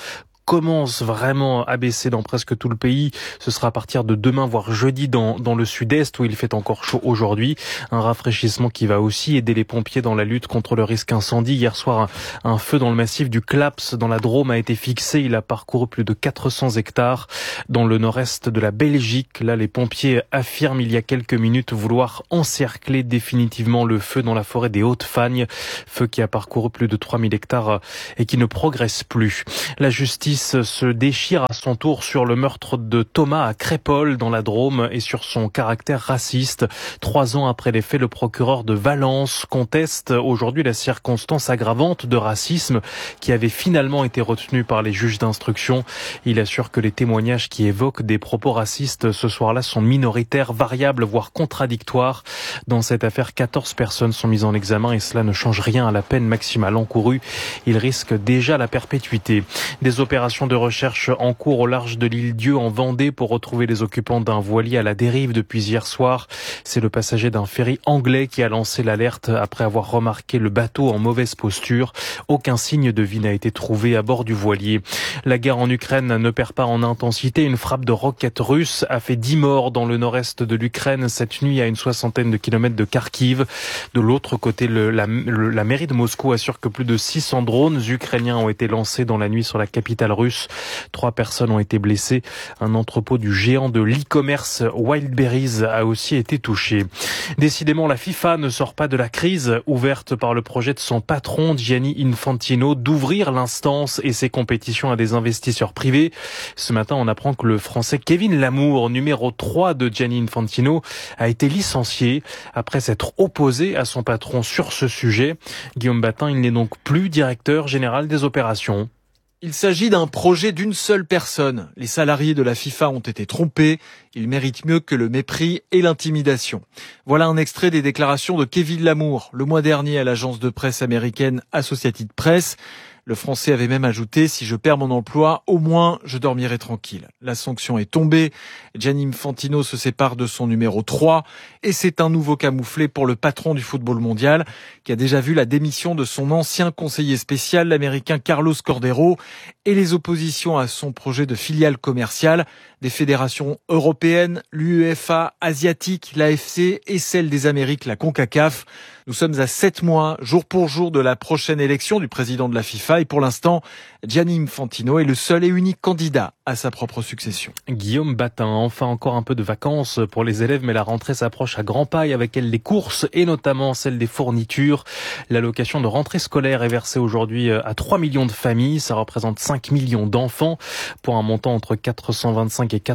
commence vraiment à baisser dans presque tout le pays. Ce sera à partir de demain, voire jeudi dans le sud-est où il fait encore chaud aujourd'hui. Un rafraîchissement qui va aussi aider les pompiers dans la lutte contre le risque incendie. Hier soir, un feu dans le massif du Claps dans la Drôme a été fixé. Il a parcouru plus de 400 hectares dans le nord-est de la Belgique. Là, les pompiers affirment il y a quelques minutes vouloir encercler définitivement le feu dans la forêt des Hautes-Fagnes. Feu qui a parcouru plus de 3000 hectares et qui ne progresse plus. La justice se déchire à son tour sur le meurtre de Thomas à Crépol dans la Drôme et sur son caractère raciste. 3 ans après les faits, le procureur de Valence conteste aujourd'hui la circonstance aggravante de racisme qui avait finalement été retenue par les juges d'instruction. Il assure que les témoignages qui évoquent des propos racistes ce soir-là sont minoritaires, variables, voire contradictoires. Dans cette affaire, 14 personnes sont mises en examen et cela ne change rien à la peine maximale encourue. Il risque déjà la perpétuité. Des opérations de recherche en cours au large de l'île Dieu en Vendée pour retrouver les occupants d'un voilier à la dérive depuis hier soir. C'est le passager d'un ferry anglais qui a lancé l'alerte après avoir remarqué le bateau en mauvaise posture. Aucun signe de vie n'a été trouvé à bord du voilier. La guerre en Ukraine ne perd pas en intensité. Une frappe de roquettes russes a fait 10 morts dans le nord-est de l'Ukraine cette nuit à une 60aine de kilomètres de Kharkiv. De l'autre côté, la mairie de Moscou assure que plus de 600 drones ukrainiens ont été lancés dans la nuit sur la capitale russe. 3 personnes ont été blessées. Un entrepôt du géant de l'e-commerce Wildberries a aussi été touché. Décidément, la FIFA ne sort pas de la crise ouverte par le projet de son patron Gianni Infantino d'ouvrir l'instance et ses compétitions à des investisseurs privés. Ce matin, on apprend que le Français Kevin Lamour, numéro 3 de Gianni Infantino, a été licencié après s'être opposé à son patron sur ce sujet. Guillaume Batin, il n'est donc plus directeur général des opérations. Il s'agit d'un projet d'une seule personne. Les salariés de la FIFA ont été trompés. Ils méritent mieux que le mépris et l'intimidation. Voilà un extrait des déclarations de Kevin Lamour le mois dernier à l'agence de presse américaine Associated Press. Le Français avait même ajouté « Si je perds mon emploi, au moins je dormirai tranquille ». La sanction est tombée. Gianni Infantino se sépare de son numéro 3 et c'est un nouveau camouflet pour le patron du football mondial qui a déjà vu la démission de son ancien conseiller spécial, l'américain Carlos Cordero, et les oppositions à son projet de filiale commerciale des fédérations européennes, l'UEFA, asiatique, l'AFC et celle des Amériques, la CONCACAF. Nous sommes à 7 mois, jour pour jour, de la prochaine élection du président de la FIFA et pour l'instant, Gianni Infantino est le seul et unique candidat à sa propre succession. Guillaume Batin, enfin encore un peu de vacances pour les élèves, mais la rentrée s'approche à grands pas et avec elle les courses et notamment celle des fournitures. L'allocation de rentrée scolaire est versée aujourd'hui à 3 millions de familles, ça représente 5 millions d'enfants pour un montant entre 425 et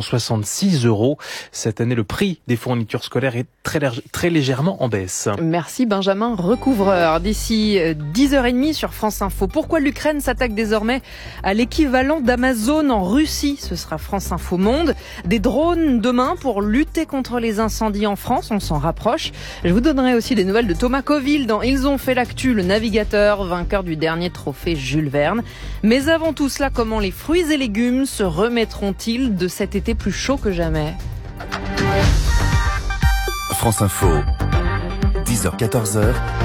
466 euros. Cette année, le prix des fournitures scolaires est très légèrement en baisse. Merci Benjamin Recouvreur. D'ici 10h30 sur France Info. Pourquoi l'Ukraine s'attaque désormais à l'équivalent d'Amazon en Russie? Ce sera France Info Monde. Des drones demain pour lutter contre les incendies en France. On s'en rapproche. Je vous donnerai aussi des nouvelles de Thomas Coville dans Ils ont fait l'actu, le navigateur, vainqueur du dernier trophée Jules Verne. Mais avant tout cela, comment les fruits et légumes se remettront-ils de cet été plus chaud que jamais? France Info, 10h-14h,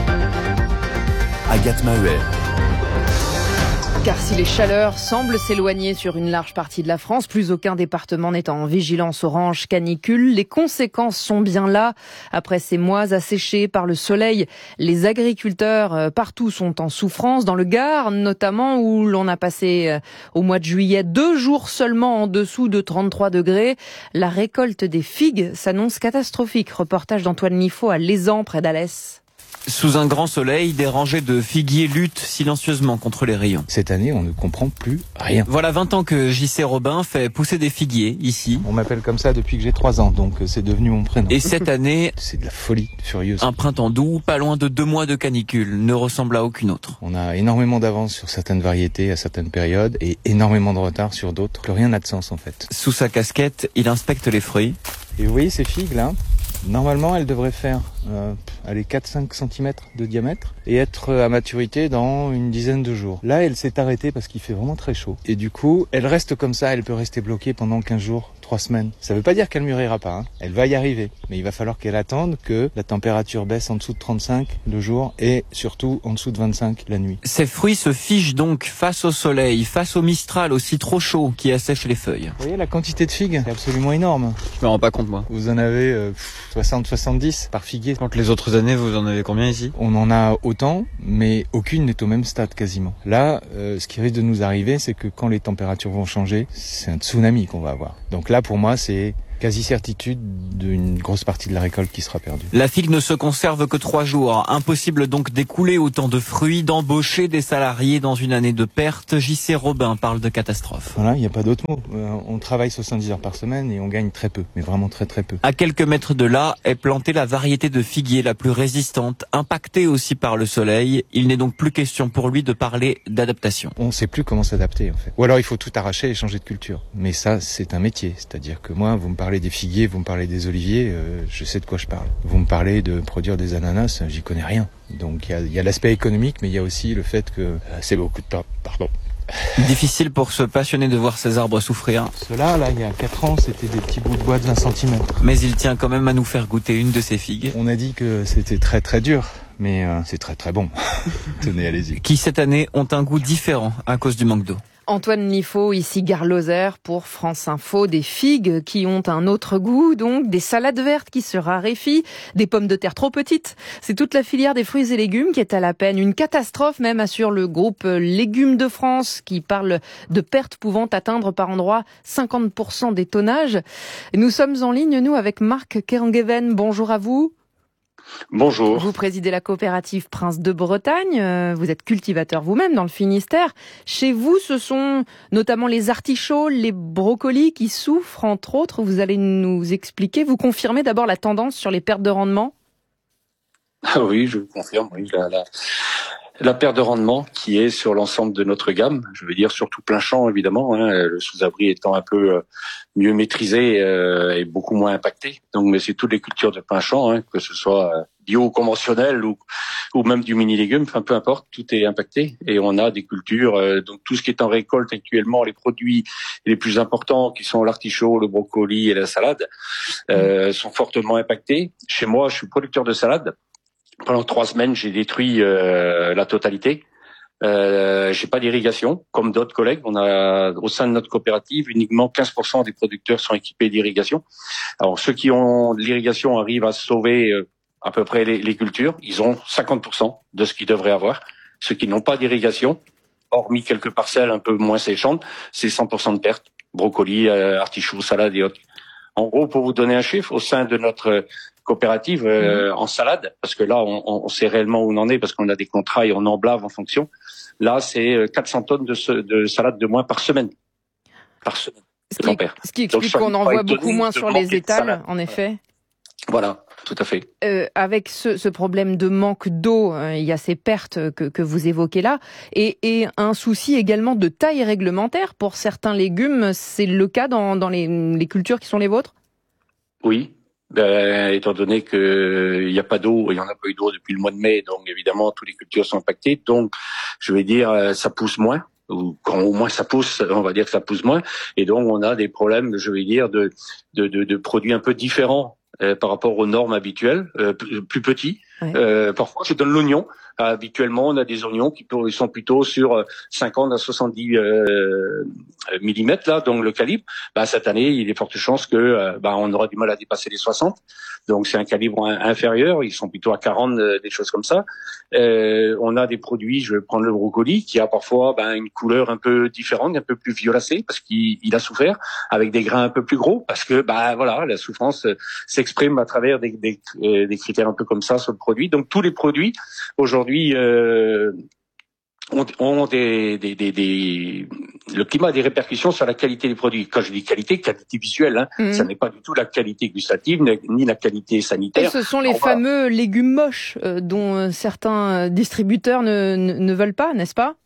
Agathe Mahuet. Car si les chaleurs semblent s'éloigner sur une large partie de la France, plus aucun département n'est en vigilance orange canicule. Les conséquences sont bien là. Après ces mois asséchés par le soleil, les agriculteurs partout sont en souffrance. Dans le Gard, notamment, où l'on a passé au mois de juillet 2 jours seulement en dessous de 33 degrés. La récolte des figues s'annonce catastrophique. Reportage d'Antoine Nifo à Lézan, près d'Alès. Sous un grand soleil, des rangées de figuiers luttent silencieusement contre les rayons. Cette année, on ne comprend plus rien. Voilà 20 ans que JC Robin fait pousser des figuiers ici. On m'appelle comme ça depuis que j'ai 3 ans, donc c'est devenu mon prénom. Et cette année, c'est de la folie furieuse. Un printemps doux, pas loin de 2 mois de canicule, ne ressemble à aucune autre. On a énormément d'avance sur certaines variétés à certaines périodes et énormément de retard sur d'autres. Plus rien n'a de sens en fait. Sous sa casquette, il inspecte les fruits. Et vous voyez ces figues là ? Normalement, elles devraient faire allez 4-5 cm de diamètre et être à maturité dans une dizaine de jours. Là, elle s'est arrêtée parce qu'il fait vraiment très chaud. Et du coup, elle reste comme ça, elle peut rester bloquée pendant 15 jours. 3 semaines. Ça veut pas dire qu'elle mûrira pas, hein. Elle va y arriver. Mais il va falloir qu'elle attende que la température baisse en dessous de 35 le jour et surtout en dessous de 25 la nuit. Ces fruits se figent donc face au soleil, face au mistral aussi trop chaud qui assèche les feuilles. Vous voyez la quantité de figues, c'est absolument énorme. Je me rends pas compte moi. Vous en avez 60-70 par figuier. Quand les autres années, vous en avez combien ici? On en a autant, mais aucune n'est au même stade quasiment. Là, ce qui risque de nous arriver, c'est que quand les températures vont changer, c'est un tsunami qu'on va avoir. Donc là, pour moi, c'est quasi-certitude d'une grosse partie de la récolte qui sera perdue. La figue ne se conserve que 3 jours. Impossible donc d'écouler autant de fruits, d'embaucher des salariés dans une année de perte. J.C. Robin parle de catastrophe. Voilà, il n'y a pas d'autre mot. On travaille 70 heures par semaine et on gagne très peu, mais vraiment très très peu. À quelques mètres de là est plantée la variété de figuier la plus résistante, impactée aussi par le soleil. Il n'est donc plus question pour lui de parler d'adaptation. On ne sait plus comment s'adapter en fait. Ou alors il faut tout arracher et changer de culture. Mais ça, c'est un métier. C'est-à-dire que moi, vous me parlez des figuiers, vous me parlez des oliviers, je sais de quoi je parle. Vous me parlez de produire des ananas, j'y connais rien. Donc il y a l'aspect économique, mais il y a aussi le fait que c'est beaucoup de temps. Pardon. Difficile pour ce passionné de voir ses arbres souffrir. Ceux-là, là, il y a 4 ans, c'était des petits bouts de bois de 20 cm. Mais il tient quand même à nous faire goûter une de ces figues. On a dit que c'était très très dur, mais c'est très très bon. Tenez, allez-y. Qui cette année ont un goût différent à cause du manque d'eau. Antoine Liffaut, ici Gare Lozère pour France Info. Des figues qui ont un autre goût, donc des salades vertes qui se raréfient, des pommes de terre trop petites. C'est toute la filière des fruits et légumes qui est à la peine. Une catastrophe même assure le groupe Légumes de France qui parle de pertes pouvant atteindre par endroits 50% des tonnages. Nous sommes en ligne, nous, avec Marc Kerangeven. Bonjour à vous. Bonjour. Vous présidez la coopérative Prince de Bretagne. Vous êtes cultivateur vous-même dans le Finistère. Chez vous, ce sont notamment les artichauts, les brocolis qui souffrent, entre autres. Vous allez nous expliquer, vous confirmez d'abord la tendance sur les pertes de rendement? Ah oui, je vous confirme. Oui, la perte de rendement qui est sur l'ensemble de notre gamme, je veux dire surtout plein champ évidemment, hein, le sous-abri étant un peu mieux maîtrisé et beaucoup moins impacté. Donc, mais c'est toutes les cultures de plein champ, hein, que ce soit bio conventionnel ou même du mini-légume, enfin peu importe, tout est impacté. Et on a des cultures, donc tout ce qui est en récolte actuellement, les produits les plus importants qui sont l'artichaut, le brocoli et la salade, sont fortement impactés. Chez moi, je suis producteur de salade. Pendant 3 semaines, j'ai détruit la totalité. J'ai pas d'irrigation, comme d'autres collègues. On a au sein de notre coopérative uniquement 15% des producteurs sont équipés d'irrigation. Alors ceux qui ont de l'irrigation arrivent à sauver à peu près les cultures. Ils ont 50% de ce qu'ils devraient avoir. Ceux qui n'ont pas d'irrigation, hormis quelques parcelles un peu moins séchantes, c'est 100% de pertes. Brocoli, artichaut, salade et autres. En gros, pour vous donner un chiffre, au sein de notre coopérative en salade, parce que là, on sait réellement où on en est, parce qu'on a des contrats et on emblave en fonction. Là, c'est 400 tonnes de salade de moins par semaine. Par semaine. Ce qui explique qu'on en voit beaucoup moins sur les étals, en effet. Voilà, tout à fait. Avec ce problème de manque d'eau, il y a ces pertes que vous évoquez là, et un souci également de taille réglementaire pour certains légumes. C'est le cas dans les cultures qui sont les vôtres? Oui. Étant donné que il n'y a pas d'eau, il n'y en a pas eu d'eau depuis le mois de mai, donc évidemment toutes les cultures sont impactées. Donc je vais dire ça pousse moins, ou quand au moins ça pousse, on va dire que ça pousse moins, et donc on a des problèmes, je vais dire, de produits un peu différents par rapport aux normes habituelles, plus petits. Oui. Parfois je donne l'oignon. Habituellement, on a des oignons qui sont plutôt sur 50 à 70 millimètres là, donc le calibre. Cette année, il y a fortes chances que on aura du mal à dépasser les 60. Donc c'est un calibre inférieur. Ils sont plutôt à 40, des choses comme ça. On a des produits. Je vais prendre le brocoli qui a parfois une couleur un peu différente, un peu plus violacée parce qu'il a souffert, avec des grains un peu plus gros parce que voilà, la souffrance s'exprime à travers des critères un peu comme ça sur le produit. Donc tous les produits aujourd'hui ont le climat a des répercussions sur la qualité des produits. Quand je dis qualité visuelle, ça n'est pas du tout la qualité gustative ni la qualité sanitaire. Et ce sont les fameux légumes moches dont certains distributeurs ne veulent pas, n'est-ce pas?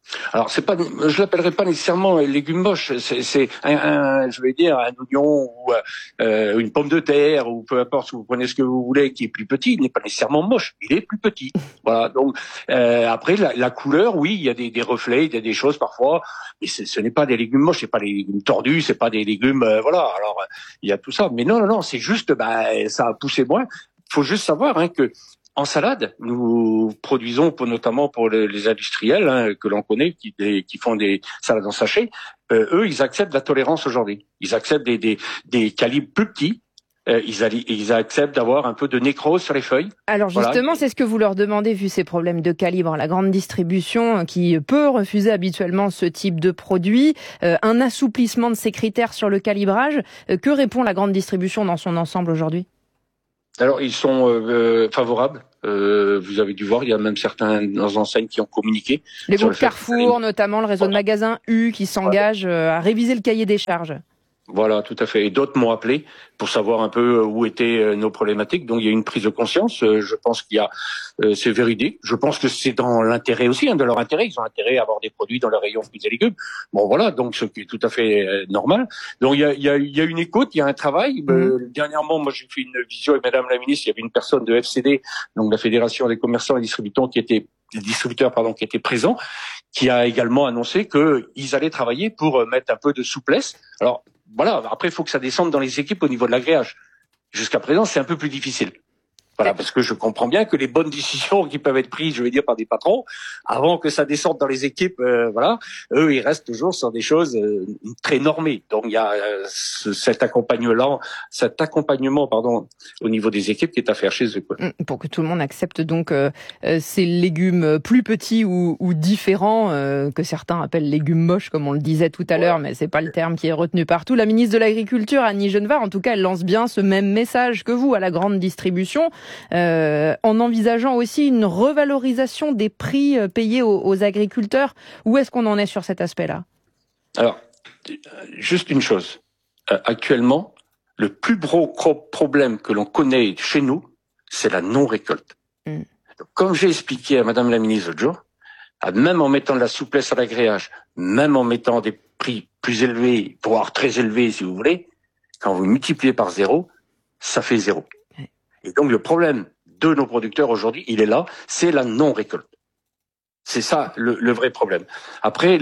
Alors je l'appellerais pas nécessairement légumes moches. C'est je vais dire un oignon ou une pomme de terre ou peu importe. Si vous prenez ce que vous voulez, qui est plus petit, il n'est pas nécessairement moche. Il est plus petit. Voilà. Donc après la couleur, oui, il y a des reflets, il y a des choses parfois, mais ce n'est pas des légumes moches, c'est pas des légumes tordus, c'est pas des légumes voilà. Alors il y a tout ça, mais non, c'est juste ça a poussé moins. Faut juste savoir que en salade, nous produisons notamment pour les industriels que l'on connaît, qui font des salades en sachet. Eux, ils acceptent la tolérance aujourd'hui. Ils acceptent des calibres plus petits. Ils acceptent d'avoir un peu de nécrose sur les feuilles. Alors justement, voilà. C'est ce que vous leur demandez, vu ces problèmes de calibre. La grande distribution qui peut refuser habituellement ce type de produit, un assouplissement de ces critères sur le calibrage. Que répond la grande distribution dans son ensemble aujourd'hui ? Alors ils sont favorables. Vous avez dû voir, il y a même certaines enseignes qui ont communiqué. Les groupes Carrefour, notamment le réseau de magasins U, qui s'engagent à réviser le cahier des charges. Voilà, tout à fait. Et d'autres m'ont appelé pour savoir un peu où étaient nos problématiques. Donc il y a une prise de conscience. Je pense qu'il y a, c'est véridique. Je pense que c'est dans l'intérêt aussi, de leur intérêt. Ils ont intérêt à avoir des produits dans leur rayon fruits et légumes. Bon voilà, donc ce qui est tout à fait normal. Donc il y a une écoute, il y a un travail. Dernièrement, moi j'ai fait une visio avec Madame la Ministre. Il y avait une personne de FCD, donc la Fédération des commerçants et distributeurs, qui était présent, qui a également annoncé qu'ils allaient travailler pour mettre un peu de souplesse. Alors voilà, après il faut que ça descende dans les équipes au niveau de l'agréage. Jusqu'à présent, c'est un peu plus difficile. Voilà, parce que je comprends bien que les bonnes décisions qui peuvent être prises, je veux dire, par des patrons, avant que ça descende dans les équipes, voilà, eux, ils restent toujours sur des choses très normées. Donc, il y a cet accompagnement, au niveau des équipes qui est à faire chez eux, quoi. Pour que tout le monde accepte donc ces légumes plus petits ou différents, que certains appellent légumes moches, comme on le disait tout à l'heure, mais c'est pas le terme qui est retenu partout. La ministre de l'Agriculture, Annie Genevard, en tout cas, elle lance bien ce même message que vous à la grande distribution. En envisageant aussi une revalorisation des prix payés aux agriculteurs. Où est-ce qu'on en est sur cet aspect-là ? Alors, juste une chose. Actuellement, le plus gros problème que l'on connaît chez nous, c'est la non-récolte. Donc, comme j'ai expliqué à Madame la Ministre l'autre jour, même en mettant de la souplesse à l'agréage, même en mettant des prix plus élevés, voire très élevés si vous voulez, quand vous multipliez par 0, ça fait 0. Et donc le problème de nos producteurs aujourd'hui, il est là, c'est la non-récolte. C'est ça le vrai problème. Après,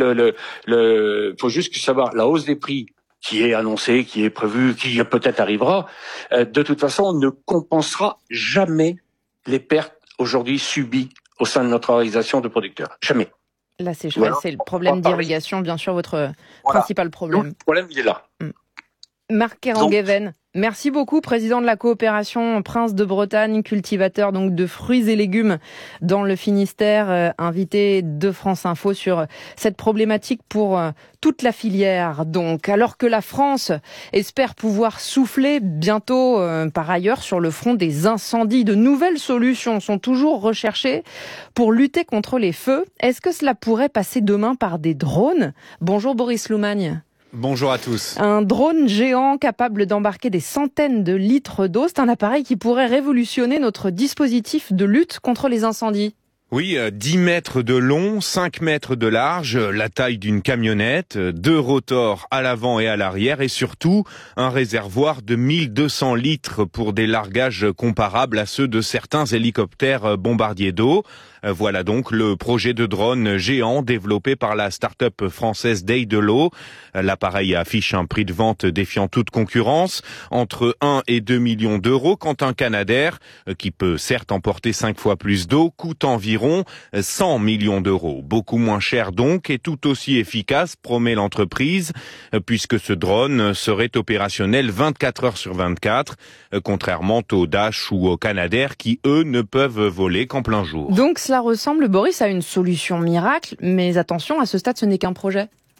faut juste savoir, la hausse des prix qui est annoncée, qui est prévue, qui peut-être arrivera, de toute façon, ne compensera jamais les pertes aujourd'hui subies au sein de notre organisation de producteurs. Jamais. Là, c'est le problème d'irrigation, bien sûr, votre principal problème. Donc, le problème, il est là. Marc Kerangueven, merci beaucoup, président de la coopération Prince de Bretagne, cultivateur donc de fruits et légumes dans le Finistère, invité de France Info sur cette problématique pour toute la filière. Donc, alors que la France espère pouvoir souffler bientôt par ailleurs sur le front des incendies, de nouvelles solutions sont toujours recherchées pour lutter contre les feux. Est-ce que cela pourrait passer demain par des drones ? Bonjour Boris Loumagne. Bonjour à tous. Un drone géant capable d'embarquer des centaines de litres d'eau, c'est un appareil qui pourrait révolutionner notre dispositif de lutte contre les incendies. Oui, 10 mètres de long, 5 mètres de large, la taille d'une camionnette, 2 rotors à l'avant et à l'arrière et surtout un réservoir de 1200 litres pour des largages comparables à ceux de certains hélicoptères bombardiers d'eau. Voilà donc le projet de drone géant développé par la start-up française Day-de-l'eau. L'appareil affiche un prix de vente défiant toute concurrence, entre 1 et 2 millions d'euros, quand un Canadair, qui peut certes emporter 5 fois plus d'eau, coûte environ 100 millions d'euros. Beaucoup moins cher donc et tout aussi efficace, promet l'entreprise, puisque ce drone serait opérationnel 24 heures sur 24, contrairement aux Dash ou aux Canadair qui, eux, ne peuvent voler qu'en plein jour. Donc cela ressemble, Boris, à une solution miracle, mais attention, à ce stade, ce n'est qu'un projet.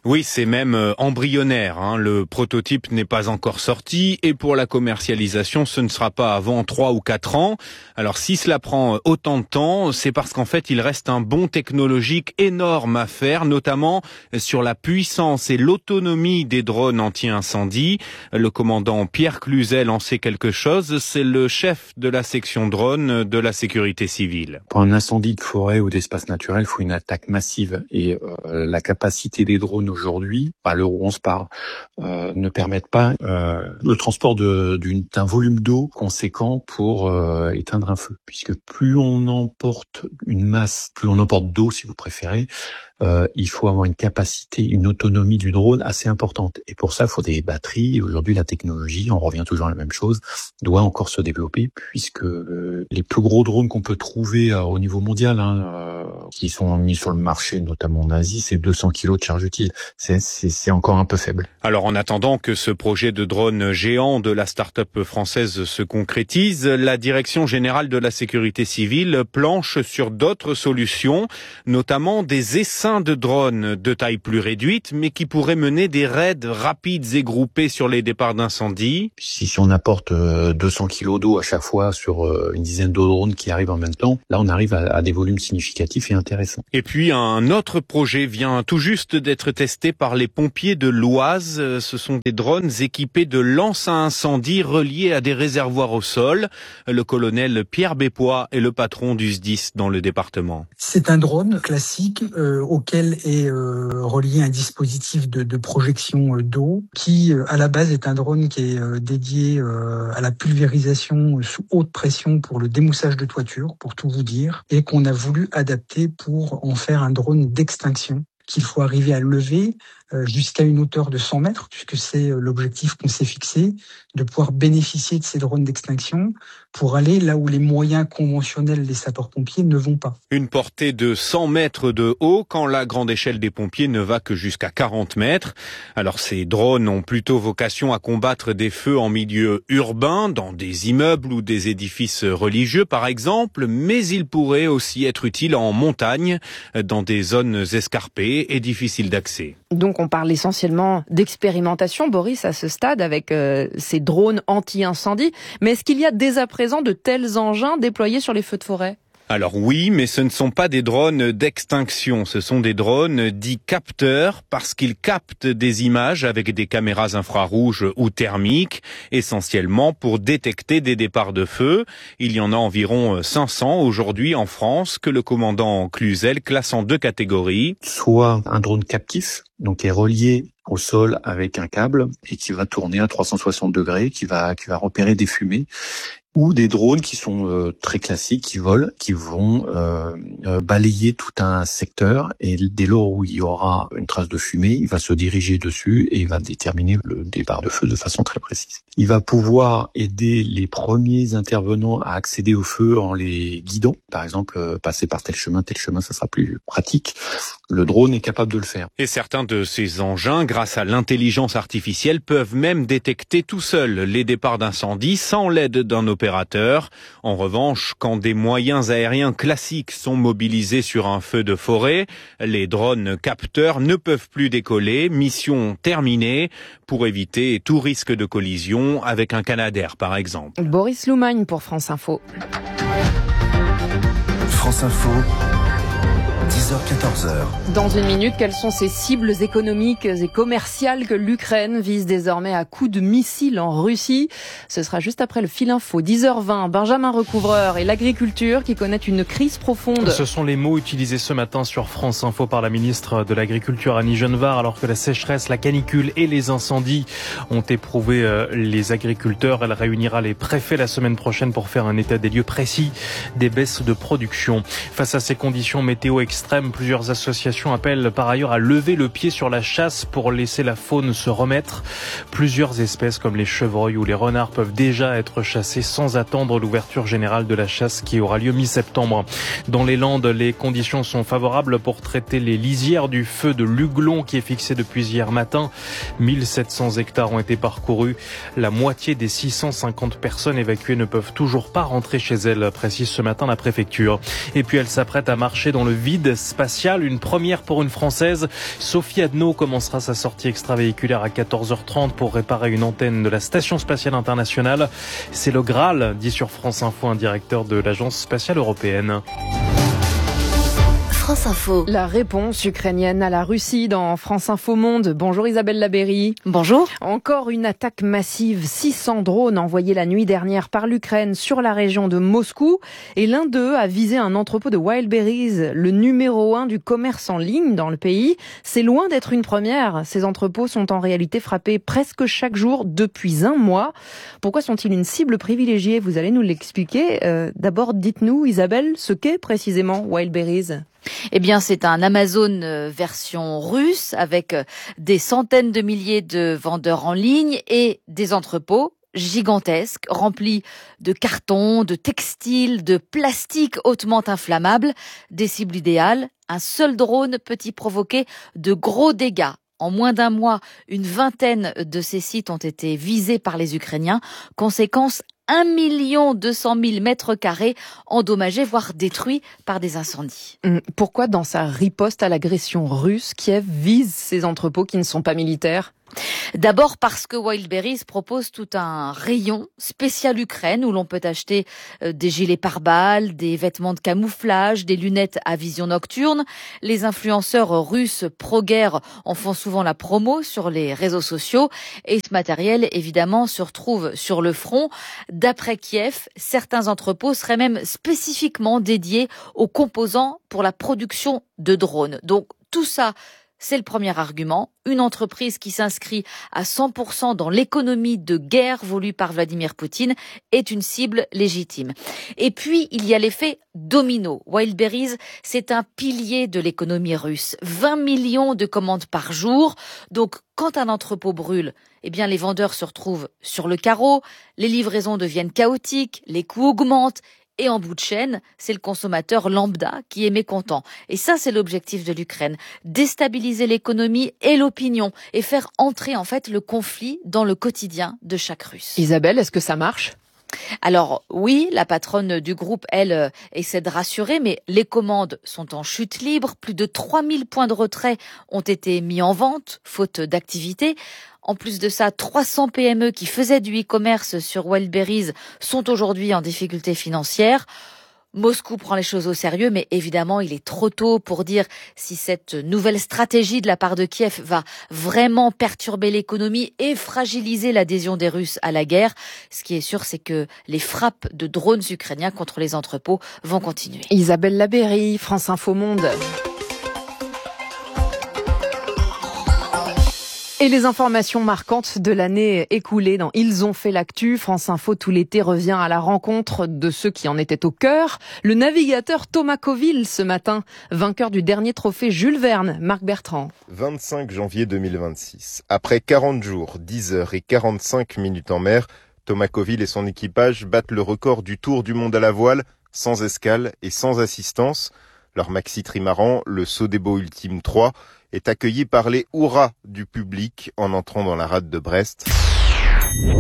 Oui, c'est même embryonnaire. Le prototype n'est pas encore sorti et pour la commercialisation, ce ne sera pas avant 3 ou 4 ans. Alors si cela prend autant de temps, c'est parce qu'en fait, il reste un bond technologique énorme à faire, notamment sur la puissance et l'autonomie des drones anti-incendie. Le commandant Pierre Cluzel en sait quelque chose. C'est le chef de la section drone de la sécurité civile. Pour un incendie de forêt ou d'espace naturel, il faut une attaque massive et la capacité des drones aujourd'hui, à l'heure où on se parle, ne permettent pas le transport d'un volume d'eau conséquent pour éteindre un feu. Puisque plus on emporte une masse, plus on emporte d'eau si vous préférez, il faut avoir une capacité, une autonomie du drone assez importante. Et pour ça, il faut des batteries. Et aujourd'hui, la technologie, on revient toujours à la même chose, doit encore se développer puisque les plus gros drones qu'on peut trouver au niveau mondial, qui sont mis sur le marché, notamment en Asie, c'est 200 kilos de charge utile. C'est encore un peu faible. Alors, en attendant que ce projet de drone géant de la start-up française se concrétise, la Direction générale de la sécurité civile planche sur d'autres solutions, notamment des essaims de drones de taille plus réduite, mais qui pourraient mener des raids rapides et groupés sur les départs d'incendie. Si on apporte 200 kilos d'eau à chaque fois sur une dizaine de drones qui arrivent en même temps, là on arrive à des volumes significatifs et intéressants. Et puis un autre projet vient tout juste d'être testé par les pompiers de l'Oise. Ce sont des drones équipés de lances à incendie reliés à des réservoirs au sol. Le colonel Pierre Bépois est le patron du SDIS dans le département. C'est un drone classique auquel est relié un dispositif de projection d'eau qui, à la base, est un drone qui est dédié à la pulvérisation sous haute pression pour le démoussage de toiture, pour tout vous dire, et qu'on a voulu adapter pour en faire un drone d'extinction qu'il faut arriver à lever jusqu'à une hauteur de 100 mètres, puisque c'est l'objectif qu'on s'est fixé, de pouvoir bénéficier de ces drones d'extinction pour aller là où les moyens conventionnels des sapeurs-pompiers ne vont pas. Une portée de 100 mètres de haut quand la grande échelle des pompiers ne va que jusqu'à 40 mètres. Alors ces drones ont plutôt vocation à combattre des feux en milieu urbain, dans des immeubles ou des édifices religieux par exemple, mais ils pourraient aussi être utiles en montagne, dans des zones escarpées et difficiles d'accès. Donc on parle essentiellement d'expérimentation, Boris, à ce stade, avec ces drones anti-incendie. Mais est-ce qu'il y a dès à présent de tels engins déployés sur les feux de forêt ? Alors oui, mais ce ne sont pas des drones d'extinction, ce sont des drones dits capteurs parce qu'ils captent des images avec des caméras infrarouges ou thermiques, essentiellement pour détecter des départs de feu. Il y en a environ 500 aujourd'hui en France que le commandant Cluzel classe en 2 catégories. Soit un drone captif, donc qui est relié au sol avec un câble et qui va tourner à 360 degrés, qui va repérer des fumées, ou des drones qui sont très classiques, qui volent, qui vont balayer tout un secteur et dès lors où il y aura une trace de fumée, il va se diriger dessus et il va déterminer le départ de feu de façon très précise. Il va pouvoir aider les premiers intervenants à accéder au feu en les guidant. Par exemple, passer par tel chemin, ça sera plus pratique. Le drone est capable de le faire. Et certains de ces engins, grâce à l'intelligence artificielle, peuvent même détecter tout seuls les départs d'incendie sans l'aide d'un opérateur. En revanche, quand des moyens aériens classiques sont mobilisés sur un feu de forêt, les drones capteurs ne peuvent plus décoller. Mission terminée pour éviter tout risque de collision avec un Canadair, par exemple. Boris Loumagne pour France Info. France Info. 10h-14h. Dans une minute, quelles sont ces cibles économiques et commerciales que l'Ukraine vise désormais à coups de missiles en Russie? Ce sera juste après le fil info. 10h20, Benjamin Recouvreur et l'agriculture qui connaît une crise profonde. Ce sont les mots utilisés ce matin sur France Info par la ministre de l'Agriculture Annie Genevard, alors que la sécheresse, la canicule et les incendies ont éprouvé les agriculteurs. Elle réunira les préfets la semaine prochaine pour faire un état des lieux précis des baisses de production. Face à ces conditions météo extrêmes, plusieurs associations appellent par ailleurs à lever le pied sur la chasse pour laisser la faune se remettre. Plusieurs espèces comme les chevreuils ou les renards peuvent déjà être chassées sans attendre l'ouverture générale de la chasse qui aura lieu mi-septembre. Dans les Landes, les conditions sont favorables pour traiter les lisières du feu de l'Huglon qui est fixé depuis hier matin. 1700 hectares ont été parcourus. La moitié des 650 personnes évacuées ne peuvent toujours pas rentrer chez elles, précise ce matin la préfecture. Et puis elle s'apprête à marcher dans le vide vide spatial, une première pour une Française. Sophie Adno commencera sa sortie extravéhiculaire à 14h30 pour réparer une antenne de la Station spatiale internationale. C'est le Graal, dit sur France Info un directeur de l'Agence spatiale européenne. France Info. La réponse ukrainienne à la Russie dans France Info Monde. Bonjour Isabelle Labéry. Bonjour. Encore une attaque massive. 600 drones envoyés la nuit dernière par l'Ukraine sur la région de Moscou. Et l'un d'eux a visé un entrepôt de Wildberries, le numéro 1 du commerce en ligne dans le pays. C'est loin d'être une première. Ces entrepôts sont en réalité frappés presque chaque jour depuis un mois. Pourquoi sont-ils une cible privilégiée? Vous allez nous l'expliquer. D'abord, dites-nous Isabelle, ce qu'est précisément Wildberries. Eh bien, c'est un Amazon version russe avec des centaines de milliers de vendeurs en ligne et des entrepôts gigantesques remplis de cartons, de textiles, de plastique hautement inflammable. Des cibles idéales, un seul drone peut y provoquer de gros dégâts. En moins d'un mois, une vingtaine de ces sites ont été visés par les Ukrainiens. Conséquence, 1 200 000 mètres carrés endommagés, voire détruits par des incendies. Pourquoi, dans sa riposte à l'agression russe, Kiev vise ces entrepôts qui ne sont pas militaires ? D'abord parce que Wildberries propose tout un rayon spécial Ukraine où l'on peut acheter des gilets pare-balles, des vêtements de camouflage, des lunettes à vision nocturne. Les influenceurs russes pro-guerre en font souvent la promo sur les réseaux sociaux et ce matériel évidemment se retrouve sur le front. D'après Kiev, certains entrepôts seraient même spécifiquement dédiés aux composants pour la production de drones. Donc tout ça, c'est le premier argument. Une entreprise qui s'inscrit à 100% dans l'économie de guerre voulue par Vladimir Poutine est une cible légitime. Et puis, il y a l'effet domino. Wildberries, c'est un pilier de l'économie russe. 20 millions de commandes par jour. Donc, quand un entrepôt brûle, eh bien, les vendeurs se retrouvent sur le carreau, les livraisons deviennent chaotiques, les coûts augmentent. Et en bout de chaîne, c'est le consommateur lambda qui est mécontent. Et ça, c'est l'objectif de l'Ukraine. Déstabiliser l'économie et l'opinion et faire entrer en fait le conflit dans le quotidien de chaque Russe. Isabelle, est-ce que ça marche ? Alors oui, la patronne du groupe, elle, essaie de rassurer, mais les commandes sont en chute libre. Plus de 3000 points de retrait ont été mis en vente, faute d'activité. En plus de ça, 300 PME qui faisaient du e-commerce sur Wildberries sont aujourd'hui en difficulté financière. Moscou prend les choses au sérieux, mais évidemment, il est trop tôt pour dire si cette nouvelle stratégie de la part de Kiev va vraiment perturber l'économie et fragiliser l'adhésion des Russes à la guerre. Ce qui est sûr, c'est que les frappes de drones ukrainiens contre les entrepôts vont continuer. Isabelle Labéry, France Info Monde. Et les informations marquantes de l'année écoulée dans Ils ont fait l'actu. France Info tout l'été revient à la rencontre de ceux qui en étaient au cœur. Le navigateur Thomas Coville ce matin, vainqueur du dernier trophée Jules Verne, Marc Bertrand. 25 janvier 2026. Après 40 jours, 10 heures et 45 minutes en mer, Thomas Coville et son équipage battent le record du tour du monde à la voile, sans escale et sans assistance. Leur maxi trimaran, le Sodebo Ultime 3, est accueilli par les hurrahs du public en entrant dans la rade de Brest. Il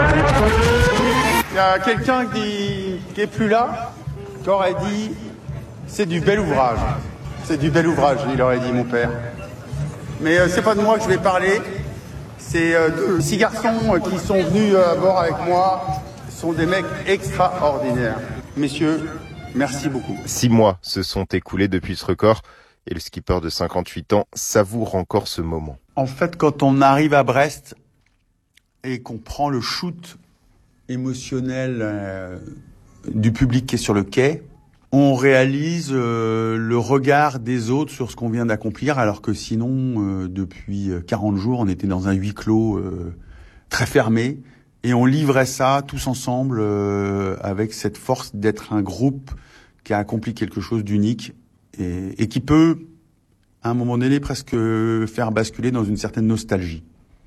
y a quelqu'un qui est plus là, qui aurait dit « c'est du bel ouvrage ». C'est du bel ouvrage, il aurait dit mon père. Mais c'est pas de moi que je vais parler, c'est de 6 garçons qui sont venus à bord avec moi. Ce sont des mecs extraordinaires. Messieurs, merci beaucoup. 6 mois se sont écoulés depuis ce record. Et le skipper de 58 ans savoure encore ce moment. En fait, quand on arrive à Brest et qu'on prend le shoot émotionnel du public qui est sur le quai, on réalise le regard des autres sur ce qu'on vient d'accomplir, alors que sinon, depuis 40 jours, on était dans un huis clos très fermé. Et on livrait ça tous ensemble avec cette force d'être un groupe qui a accompli quelque chose d'unique. Et qui peut, à un moment donné, presque faire basculer dans une certaine nostalgie.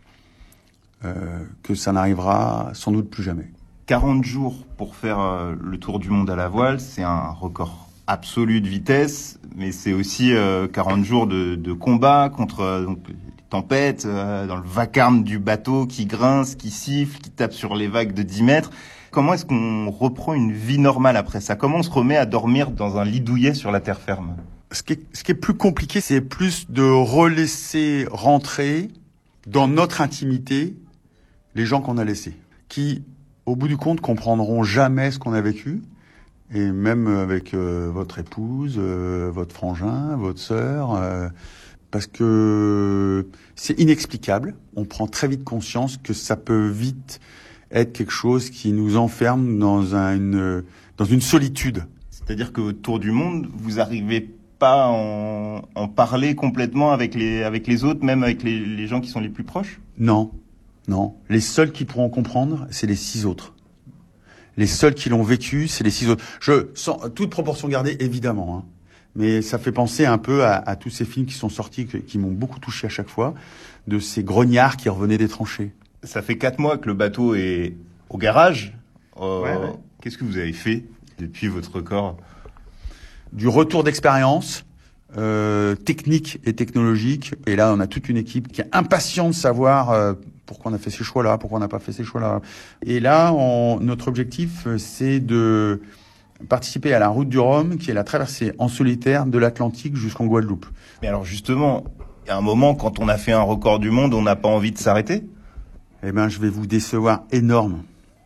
Que ça n'arrivera sans doute plus jamais. 40 jours pour faire le tour du monde à la voile, c'est un record absolu de vitesse, mais c'est aussi 40 jours de combat contre les tempêtes, dans le vacarme du bateau qui grince, qui siffle, qui tape sur les vagues de 10 mètres. Comment est-ce qu'on reprend une vie normale après ça ? Comment on se remet à dormir dans un lit douillet sur la terre ferme ? Ce qui est plus compliqué, c'est plus de relaisser rentrer dans notre intimité les gens qu'on a laissés, qui, au bout du compte, comprendront jamais ce qu'on a vécu, et même avec votre épouse, votre frangin, votre sœur, parce que c'est inexplicable. On prend très vite conscience que ça peut vite être quelque chose qui nous enferme dans une solitude. C'est-à-dire que votre tour du monde, vous arrivez pas en parler complètement avec les autres, même avec les gens qui sont les plus proches? Non. Les seuls qui pourront comprendre, c'est les 6 autres. Les seuls qui l'ont vécu, c'est les 6 autres. Sans toute proportion gardée, évidemment, hein. Mais ça fait penser un peu à tous ces films qui sont sortis, qui m'ont beaucoup touché à chaque fois, de ces grognards qui revenaient des tranchées. Ça fait 4 mois que le bateau est au garage. Ouais. Qu'est-ce que vous avez fait depuis votre record? Du retour d'expérience, technique et technologique. Et là, on a toute une équipe qui est impatiente de savoir pourquoi on a fait ces choix-là, pourquoi on n'a pas fait ces choix-là. Et là, notre objectif, c'est de participer à la route du Rhum, qui est la traversée en solitaire de l'Atlantique jusqu'en Guadeloupe. Mais alors justement, il y a un moment, quand on a fait un record du monde, on n'a pas envie de s'arrêter? Eh ben, je vais vous décevoir énorme.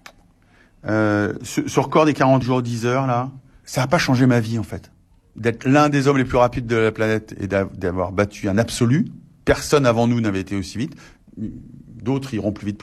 Ce record des 40 jours 10 heures, là, ça n'a pas changé ma vie, en fait. D'être l'un des hommes les plus rapides de la planète et d'avoir battu un absolu. Personne avant nous n'avait été aussi vite. D'autres iront plus vite.